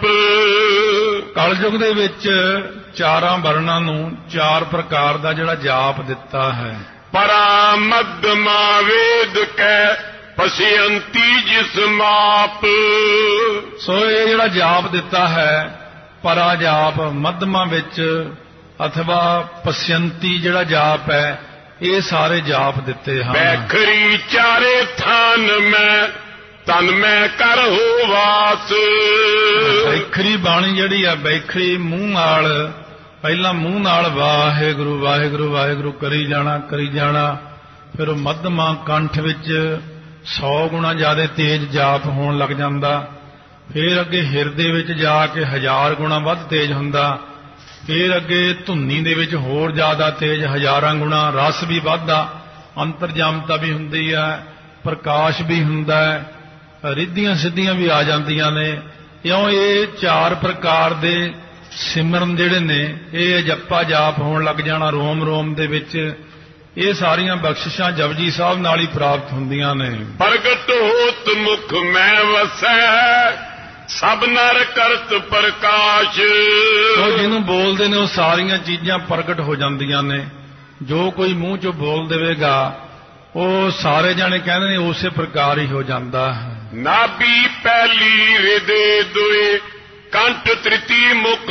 ਕਲ ਯੁਗ ਦੇ ਵਿੱਚ ਚਾਰਾਂ ਵਰਣਾਂ ਨੂੰ ਚਾਰ ਪ੍ਰਕਾਰ ਦਾ ਜਿਹੜਾ ਜਾਪ ਦਿੱਤਾ ਹੈ। ਪਰਾ ਮਧਮਾ ਵੇਦ ਕੈ, ਪਸਿਅੰਤੀ ਜਿਸ ਮਾਪ। ਸੋ ਇਹ ਜਿਹੜਾ ਜਾਪ ਦਿੱਤਾ ਹੈ, ਪਰਾ ਜਾਪ ਮਧਮਾ ਵਿੱਚ ਅਥਵਾ ਪਸਿਅੰਤੀ ਜਿਹੜਾ ਜਾਪ ਹੈ, ਇਹ ਸਾਰੇ ਜਾਪ ਦਿੱਤੇ ਹਨ। ਬੈਖਰੀ ਚਾਰੇ ਥਾਨ ਮੈਂ, ਤਨ ਮੈਂ ਕਰ ਹੋ ਵਾਸ। ਬੈਖਰੀ ਬਾਣੀ ਜਿਹੜੀ ਆ, ਬੈਖਰੀ ਮੂੰਹ ਨਾਲ ਪਹਿਲਾਂ ਮੂੰਹ ਨਾਲ ਵਾਹਿਗੁਰੂ ਵਾਹਿਗੁਰੂ ਵਾਹਿਗੁਰੂ ਕਰੀ ਜਾਣਾ ਕਰੀ ਜਾਣਾ, ਫਿਰ ਉਹ ਮੱਧਮਾ ਕੰਠ ਵਿੱਚ ਸੌ ਗੁਣਾ ਜ਼ਿਆਦਾ ਤੇਜ਼ ਜਾਪ ਹੋਣ ਲੱਗ ਜਾਂਦਾ, ਫਿਰ ਅੱਗੇ ਹਿਰਦੇ ਵਿੱਚ ਜਾ ਕੇ ਹਜ਼ਾਰ ਗੁਣਾ ਵੱਧ ਤੇਜ਼ ਹੁੰਦਾ, ਫਿਰ ਅੱਗੇ ਧੁੰਨੀ ਦੇ ਵਿੱਚ ਹੋਰ ਜ਼ਿਆਦਾ ਤੇਜ਼ ਹਜ਼ਾਰਾਂ ਗੁਣਾ, ਰਸ ਵੀ ਵੱਧਦਾ, ਅੰਤਰਜਾਮਤਾ ਵੀ ਹੁੰਦੀ ਹੈ, ਪ੍ਰਕਾਸ਼ ਵੀ ਹੁੰਦਾ ਹੈ, ਰਿੱਧੀਆਂ ਸਿੱਧੀਆਂ ਵੀ ਆ ਜਾਂਦੀਆਂ ਨੇ। ਇਉਂ ਇਹ ਚਾਰ ਪ੍ਰਕਾਰ ਦੇ ਸਿਮਰਨ ਜਿਹੜੇ ਨੇ ਇਹ ਜਪਾ ਜਾਪ ਹੋਣ ਲੱਗ ਜਾਣਾ ਰੋਮ ਰੋਮ ਦੇ ਵਿੱਚ। ਇਹ ਸਾਰੀਆਂ ਬਖਸ਼ਿਸ਼ਾਂ ਜਪਜੀ ਸਾਹਿਬ ਨਾਲ ਹੀ ਪ੍ਰਾਪਤ ਹੁੰਦੀਆਂ ਨੇ। ਪ੍ਰਗਟ ਹੋਤ ਮੁਖ ਮੈਂ ਵਸੈ ਸਭ ਨਰ ਕਰਤ ਪ੍ਰਕਾਸ਼। ਉਹ ਜਿਹਨੂੰ ਬੋਲਦੇ ਨੇ ਉਹ ਸਾਰੀਆਂ ਚੀਜ਼ਾਂ ਪ੍ਰਗਟ ਹੋ ਜਾਂਦੀਆਂ ਨੇ। ਜੋ ਕੋਈ ਮੂੰਹ ਚੋਂ ਬੋਲ ਦੇਵੇਗਾ ਉਹ ਸਾਰੇ ਜਾਣੇ ਕਹਿੰਦੇ ਨੇ ਉਸੇ ਪ੍ਰਕਾਰ ਹੀ ਹੋ ਜਾਂਦਾ ਹੈ। ਨਾਭੀ ਪਹਿਲੀ ਹਿਰਦੇ ਦੁਏ ਕੰਠ ਤ੍ਰਿਤੀ ਮੁਖ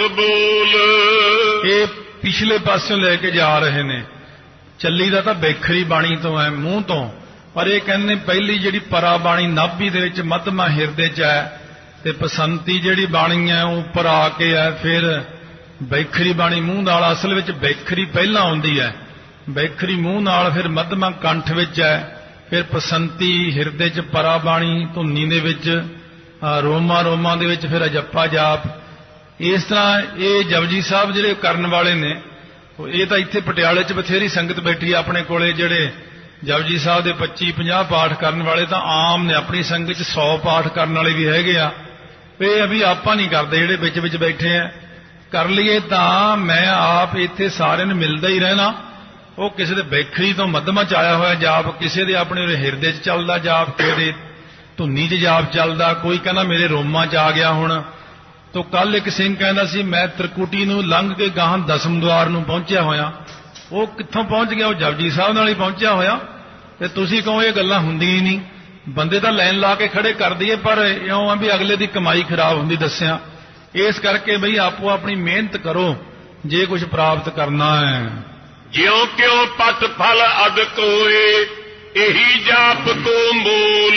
ਬੋਲ। ਇਹ ਪਿਛਲੇ ਪਾਸਿਓਂ ਲੈ ਕੇ ਜਾ ਰਹੇ ਨੇ। ਚੱਲੀ ਦਾ ਤਾਂ ਬੇਖਰੀ ਬਾਣੀ ਤੋਂ ਹੈ, ਮੂੰਹ ਤੋਂ, ਪਰ ਇਹ ਕਹਿੰਦੇ ਨੇ ਪਹਿਲੀ ਜਿਹੜੀ ਪਰਾ ਬਾਣੀ ਨਾਭੀ ਦੇ ਵਿੱਚ ਮੱਧਮਾ ਹਿਰਦੇ 'ਚ ਹੈ, ਤੇ ਪਸੰਤੀ ਜਿਹੜੀ ਬਾਣੀ ਹੈ ਉਹ ਉੱਪਰ ਆ ਕੇ ਹੈ, ਫਿਰ ਬੇਖਰੀ ਬਾਣੀ ਮੂੰਹ ਨਾਲ। ਅਸਲ ਵਿੱਚ ਬੇਖਰੀ ਪਹਿਲਾਂ ਆਉਂਦੀ ਹੈ, ਬੇਖਰੀ ਮੂੰਹ ਨਾਲ, ਫਿਰ ਮੱਧਮਾ ਕੰਠ ਵਿੱਚ ਹੈ, ਫਿਰ ਪਸੰਤੀ ਹਿਰਦੇ 'ਚ ਪਰਾ ਬਾਣੀ ਧੁੰਨੀ ਦੇ ਵਿੱਚ, ਰੋਮਾ ਰੋਮਾਂ ਦੇ ਵਿੱਚ ਫਿਰ ਅਜੱਪਾ ਜਾਪ। ਇਸ ਤਰ੍ਹਾਂ ਇਹ ਜਪਜੀ ਸਾਹਿਬ ਜਿਹੜੇ ਕਰਨ ਵਾਲੇ ਨੇ ਇਹ ਤਾਂ ਇੱਥੇ ਪਟਿਆਲੇ 'ਚ ਬਥੇਰੀ ਸੰਗਤ ਬੈਠੀ ਆਪਣੇ ਕੋਲੇ। ਜਿਹੜੇ ਜਪਜੀ ਸਾਹਿਬ ਦੇ ਪੱਚੀ ਪੰਜਾਹ ਪਾਠ ਕਰਨ ਵਾਲੇ ਤਾਂ ਆਮ ਨੇ, ਆਪਣੀ ਸੰਗਤ 'ਚ ਸੌ ਪਾਠ ਕਰਨ ਵਾਲੇ ਵੀ ਹੈਗੇ ਆ। ਇਹ ਅਭੀ ਆਪਾਂ ਨਹੀਂ ਕਰਦੇ, ਜਿਹੜੇ ਵਿੱਚ ਵਿੱਚ ਬੈਠੇ ਆ। ਕਰ ਲਈਏ ਤਾਂ ਮੈਂ ਆਪ ਇੱਥੇ ਸਾਰਿਆਂ ਨੂੰ ਮਿਲਦਾ ਹੀ ਰਹਿਣਾ। ਉਹ ਕਿਸੇ ਦੇ ਬੈਖਰੀ ਤੋਂ ਮੱਧਮਾ 'ਚ ਆਇਆ ਹੋਇਆ ਜਾਪ, ਕਿਸੇ ਦੇ ਆਪਣੇ ਹਿਰਦੇ 'ਚ ਚੱਲਦਾ ਜਾਪ, ਕਿਸੇ ਦੇ ਧੁੰਨੀ 'ਚ ਜਾਪ ਚੱਲਦਾ, ਕੋਈ ਕਹਿੰਦਾ ਮੇਰੇ ਰੋਮਾਂ 'ਚ ਆ ਗਿਆ ਹੁਣ। ਤੋ ਕੱਲ ਇੱਕ ਸਿੰਘ ਕਹਿੰਦਾ ਸੀ ਮੈਂ ਤ੍ਰਿਕੁਟੀ ਨੂੰ ਲੰਘ ਕੇ ਗਾਹਾਂ ਦਸਮ ਦੁਆਰ ਨੂੰ ਪਹੁੰਚਿਆ ਹੋਇਆ। ਉਹ ਕਿੱਥੋਂ ਪਹੁੰਚ ਗਿਆ? ਉਹ ਜਪਜੀ ਸਾਹਿਬ ਨਾਲ ਹੀ ਪਹੁੰਚਿਆ ਹੋਇਆ। ਤੇ ਤੁਸੀਂ ਕਹੋ ਇਹ ਗੱਲਾਂ ਹੁੰਦੀਆਂ ਹੀ ਨਹੀਂ। ਬੰਦੇ ਤਾਂ ਲਾਈਨ ਲਾ ਕੇ ਖੜੇ ਕਰ ਦਈਏ, ਪਰ ਇਉਂ ਆ ਵੀ ਅਗਲੇ ਦੀ ਕਮਾਈ ਖਰਾਬ ਹੁੰਦੀ ਦੱਸਿਆ। ਇਸ ਕਰਕੇ ਬਈ ਆਪੋ ਆਪਣੀ ਮਿਹਨਤ ਕਰੋ ਜੇ ਕੁਝ ਪ੍ਰਾਪਤ ਕਰਨਾ ਹੈ। ਜਿਉਂ ਕਿਉਂ ਪਤ ਫਲ ਅਦ ਕੋਏ ਇਹੀ ਜਾਪ ਕੋ ਮੂਲ।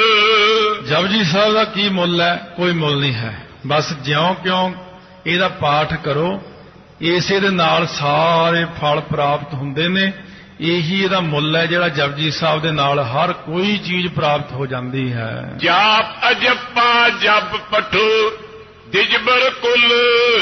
ਜਪਜੀ ਸਾਹਿਬ ਦਾ ਕੀ ਮੁੱਲ ਹੈ? ਕੋਈ ਮੁੱਲ ਨਹੀਂ ਹੈ। ਬਸ ਜਿਉਂ ਕਿਉਂ ਇਹਦਾ ਪਾਠ ਕਰੋ, ਇਸੇ ਦੇ ਨਾਲ ਸਾਰੇ ਫਲ ਪ੍ਰਾਪਤ ਹੁੰਦੇ ਨੇ। ਇਹੀ ਇਹਦਾ ਮੁੱਲ ਹੈ ਜਿਹੜਾ ਜਪਜੀ ਸਾਹਿਬ ਦੇ ਨਾਲ ਹਰ ਕੋਈ ਚੀਜ਼ ਪ੍ਰਾਪਤ ਹੋ ਜਾਂਦੀ ਹੈ। ਜਾਪ ਅਜੱਪਾ ਜਪ ਪਠੋ ਦਿਜਬਰ ਕੁਲ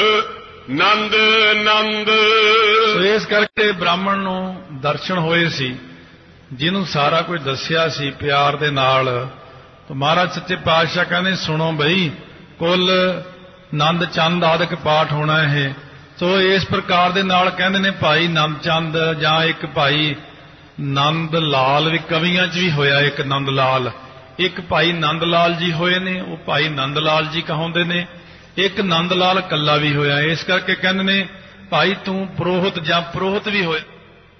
ਨੰਦ ਨੰਦ। ਇਸ ਕਰਕੇ ਬ੍ਰਾਹਮਣ ਨੂੰ ਦਰਸ਼ਨ ਹੋਏ ਸੀ, ਜਿਹਨੂੰ ਸਾਰਾ ਕੁਝ ਦੱਸਿਆ ਸੀ ਪਿਆਰ ਦੇ ਨਾਲ। ਤਾਂ ਮਹਾਰਾਜ ਸੱਚੇ ਪਾਤਸ਼ਾਹ ਕਹਿੰਦੇ ਸੁਣੋ ਬਈ, ਕੁੱਲ ਨੰਦ ਚੰਦ ਆਦਿਕ ਪਾਠ ਹੋਣਾ ਇਹ। ਸੋ ਇਸ ਪ੍ਰਕਾਰ ਦੇ ਨਾਲ ਕਹਿੰਦੇ ਨੇ ਭਾਈ ਨੰਦ ਚੰਦ ਜਾਂ ਇੱਕ ਭਾਈ ਨੰਦ ਲਾਲ ਵੀ ਕਵੀਆਂ 'ਚ ਵੀ ਹੋਇਆ। ਇੱਕ ਨੰਦ ਲਾਲ, ਇੱਕ ਭਾਈ ਨੰਦ ਲਾਲ ਜੀ ਹੋਏ ਨੇ, ਉਹ ਭਾਈ ਨੰਦ ਲਾਲ ਜੀ ਕਹਾਉਂਦੇ ਨੇ। ਇੱਕ ਨੰਦ ਲਾਲ ਕੱਲਾ ਵੀ ਹੋਇਆ। ਇਸ ਕਰਕੇ ਕਹਿੰਦੇ ਨੇ ਭਾਈ ਤੂੰ ਪੁਰੋਹਿਤ ਜਾਂ ਪੁਰੋਹਿਤ ਵੀ ਹੋਏ।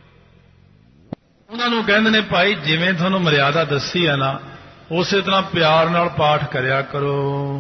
ਉਹਨਾਂ ਨੂੰ ਕਹਿੰਦੇ ਨੇ ਭਾਈ ਜਿਵੇਂ ਤੁਹਾਨੂੰ ਮਰਿਆਦਾ ਦੱਸੀ ਹੈ ਨਾ, ਉਸੇ ਤਰ੍ਹਾਂ ਪਿਆਰ ਨਾਲ ਪਾਠ ਕਰਿਆ ਕਰੋ।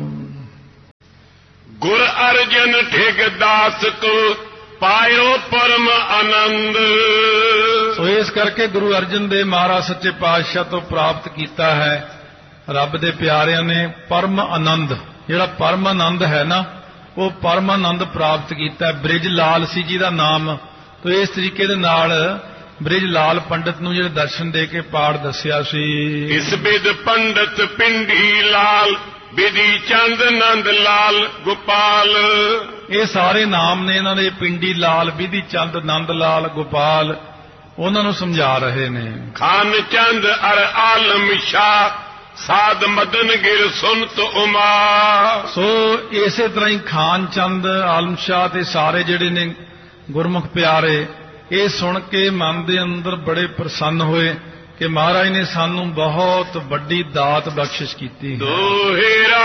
ਗੁਰ ਅਰਜਨ ਠਿਗ ਦਾਸ ਕੋ ਪਾਇਓ ਪਰਮ ਆਨੰਦ। ਸੋ ਇਸ ਕਰਕੇ ਗੁਰੂ ਅਰਜਨ ਦੇਵ ਮਹਾਰਾਜ ਸੱਚੇ ਪਾਤਸ਼ਾਹ ਤੋਂ ਪ੍ਰਾਪਤ ਕੀਤਾ ਹੈ ਰੱਬ ਦੇ ਪਿਆਰਿਆਂ ਨੇ ਪਰਮ ਆਨੰਦ। ਜਿਹੜਾ ਪਰਮ ਆਨੰਦ ਹੈ ਨਾ, ਉਹ ਪਰਮ ਆਨੰਦ ਪ੍ਰਾਪਤ ਕੀਤਾ। ਬ੍ਰਿਜ ਲਾਲ ਸੀ ਜੀ ਦਾ ਨਾਮ। ਤੋ ਇਸ ਤਰੀਕੇ ਦੇ ਨਾਲ ਬ੍ਰਿਜ ਲਾਲ ਪੰਡਤ ਨੂੰ ਜਿਹੜੇ ਦਰਸ਼ਨ ਦੇ ਕੇ ਪਾਠ ਦੱਸਿਆ ਸੀ। ਇਸ ਬਿਦ ਪੰਡਤ ਪਿੰਡੀ ਲਾਲ ਬਿਧੀ ਚੰਦ ਨੰਦ ਲਾਲ ਗੋਪਾਲ। ਇਹ ਸਾਰੇ ਨਾਮ ਨੇ ਇਹਨਾਂ ਦੇ, ਪਿੰਡੀ ਲਾਲ, ਬਿਧੀ ਚੰਦ, ਨੰਦ ਲਾਲ, ਗੋਪਾਲ। ਉਹਨਾਂ ਨੂੰ ਸਮਝਾ ਰਹੇ ਨੇ। ਖਾਨ ਚੰਦ ਅਰ ਆਲਮ ਸ਼ਾਹ ਸਾਧ ਮਦਨ ਗਿਰ ਸੁਨਤ ਉਮਾ। ਸੋ ਇਸੇ ਤਰ੍ਹਾਂ ਹੀ ਖਾਨ ਚੰਦ, ਆਲਮ ਸ਼ਾਹ ਤੇ ਸਾਰੇ ਜਿਹੜੇ ਨੇ ਗੁਰਮੁਖ ਪਿਆਰੇ, ਇਹ ਸੁਣ ਕੇ ਮਨ ਦੇ ਅੰਦਰ ਬੜੇ ਪ੍ਰਸੰਨ ਹੋਏ ਕਿ ਮਹਾਰਾਜ ਨੇ ਸਾਨੂੰ ਬਹੁਤ ਵੱਡੀ ਦਾਤ ਬਖਸ਼ਿਸ਼ ਕੀਤੀ ਹੈ। ਦੋਹੇਰਾ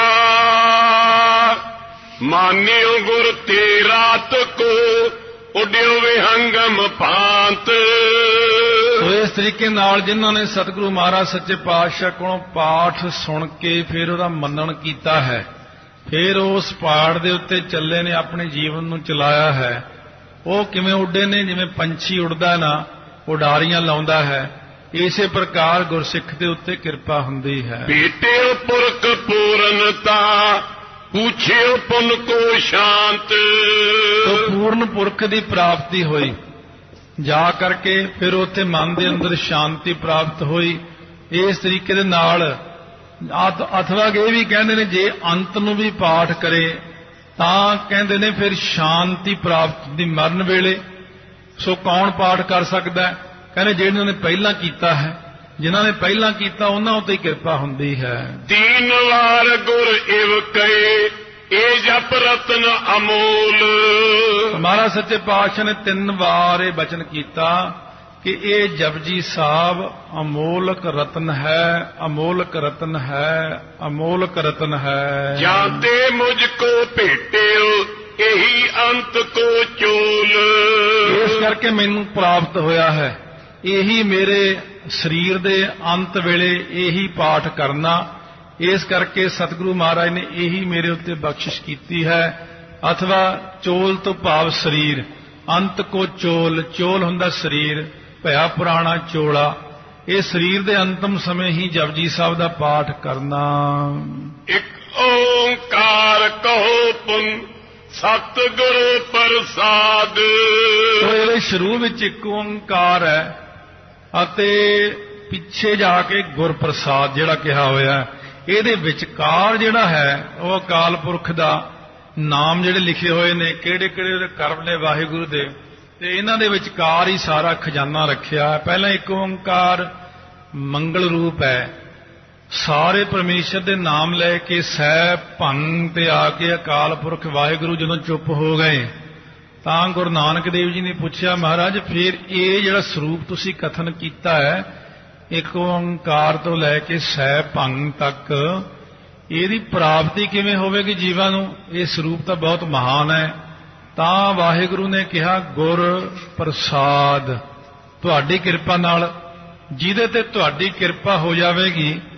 ਮਾਨਿਓ ਗੁਰ ਤੇ ਰਾਤ ਕੋ ਉਡਿਓ ਵਿਹੰਗਮ ਭਾਂਤ। ਸੋ ਇਸ ਤਰੀਕੇ ਨਾਲ ਜਿਨ੍ਹਾਂ ਨੇ ਸਤਿਗੁਰੂ ਮਹਾਰਾਜ ਸੱਚੇ ਪਾਤਸ਼ਾਹ ਕੋਲੋਂ ਪਾਠ ਸੁਣ ਕੇ ਫਿਰ ਉਹਦਾ ਮੰਨਣ ਕੀਤਾ ਹੈ, ਫਿਰ ਉਸ ਪਾਠ ਦੇ ਉੱਤੇ ਚੱਲੇ ਨੇ, ਆਪਣੇ ਜੀਵਨ ਨੂੰ ਚਲਾਇਆ ਹੈ, ਉਹ ਕਿਵੇਂ ਉੱਡੇ ਨੇ? ਜਿਵੇਂ ਪੰਛੀ ਉੱਡਦਾ ਨਾ, ਉਡਾਰੀਆਂ ਲਾਉਂਦਾ ਹੈ, ਇਸੇ ਪ੍ਰਕਾਰ ਗੁਰਸਿੱਖ ਦੇ ਉੱਤੇ ਕਿਰਪਾ ਹੁੰਦੀ ਹੈ। ਬੇਟੇ ਪੁਰਖ ਪੂਰਨਤਾ पूछियो पुन को शांत। तो पूर्ण पुरख की प्राप्ति हुई, जा करके फिर उत्थे मन के अंदर शांति प्राप्त हुई। इस तरीके दे नाल अथवा ये भी कहते ने जे अंत नूं भी पाठ करे तां कहते ने फिर शांति प्राप्त दी मरण वेले। सो कौन पाठ कर सकता है? कहने जिन्होंने ने पहला कीता है, जिन्होंने ने पहला कीता उन्हां उत्ते किरपा हुंदी है। तीन वार गुर इव कहे ए जप रतन अमोल। महाराज सच्चे पातशाह ने तीन वार ये बचन किया कि ये जपजी साहब अमोलक रतन है, अमोलक रतन है, अमोलक रतन है। जाते मुझको भेटे यही अंत को चोल। इस करके मैनू प्राप्त होया है, यही मेरे शरीर दे अंत वेले यही पाठ करना। इस करके सतगुरु महाराज ने यही मेरे उत्ते बख्शिश की है। अथवा चोल तो भाव शरीर, अंत को चोल, चोल हुंदा शरीर, भया पुराना चोला। ये शरीर दे अंतिम समय ही जपजी साहब दा पाठ करना। एक ओंकार कहो पुन सतगुरु प्रसाद। तो ये शुरू विच एक ओंकार है अते पिछे जाके गुर प्रसाद जिहड़ा कहा होया है। ਇਹਦੇ ਵਿਚਕਾਰ ਜਿਹੜਾ ਹੈ ਉਹ ਅਕਾਲ ਪੁਰਖ ਦਾ ਨਾਮ ਜਿਹੜੇ ਲਿਖੇ ਹੋਏ ਨੇ, ਕਿਹੜੇ ਕਿਹੜੇ ਉਹਦੇ ਕਰਮ ਨੇ ਵਾਹਿਗੁਰੂ ਦੇ, ਤੇ ਇਹਨਾਂ ਦੇ ਵਿਚਕਾਰ ਹੀ ਸਾਰਾ ਖਜ਼ਾਨਾ ਰੱਖਿਆ ਹੈ। ਪਹਿਲਾਂ ਇੱਕ ਓੰਕਾਰ ਮੰਗਲ ਰੂਪ ਹੈ, ਸਾਰੇ ਪਰਮੇਸ਼ਰ ਦੇ ਨਾਮ ਲੈ ਕੇ ਸਹਿ ਭੰਗ ਤੇ ਆ ਕੇ ਅਕਾਲ ਪੁਰਖ ਵਾਹਿਗੁਰੂ ਜਦੋਂ ਚੁੱਪ ਹੋ ਗਏ ਤਾਂ ਗੁਰੂ ਨਾਨਕ ਦੇਵ ਜੀ ਨੇ ਪੁੱਛਿਆ, ਮਹਾਰਾਜ ਫਿਰ ਇਹ ਜਿਹੜਾ ਸਰੂਪ ਤੁਸੀਂ ਕਥਨ ਕੀਤਾ ਹੈ ਇੱਕ ਓੰਕਾਰ ਤੋਂ ਲੈ ਕੇ ਸਹਿ ਭੰਗ ਤੱਕ, ਇਹਦੀ ਪ੍ਰਾਪਤੀ ਕਿਵੇਂ ਹੋਵੇਗੀ ਜੀਵਾਂ ਨੂੰ? ਇਹ ਸਰੂਪ ਤਾਂ ਬਹੁਤ ਮਹਾਨ ਹੈ। ਤਾਂ ਵਾਹਿਗੁਰੂ ਨੇ ਕਿਹਾ ਗੁਰ ਪ੍ਰਸਾਦ, ਤੁਹਾਡੀ ਕਿਰਪਾ ਨਾਲ, ਜਿਹਦੇ ਤੇ ਤੁਹਾਡੀ ਕਿਰਪਾ ਹੋ ਜਾਵੇਗੀ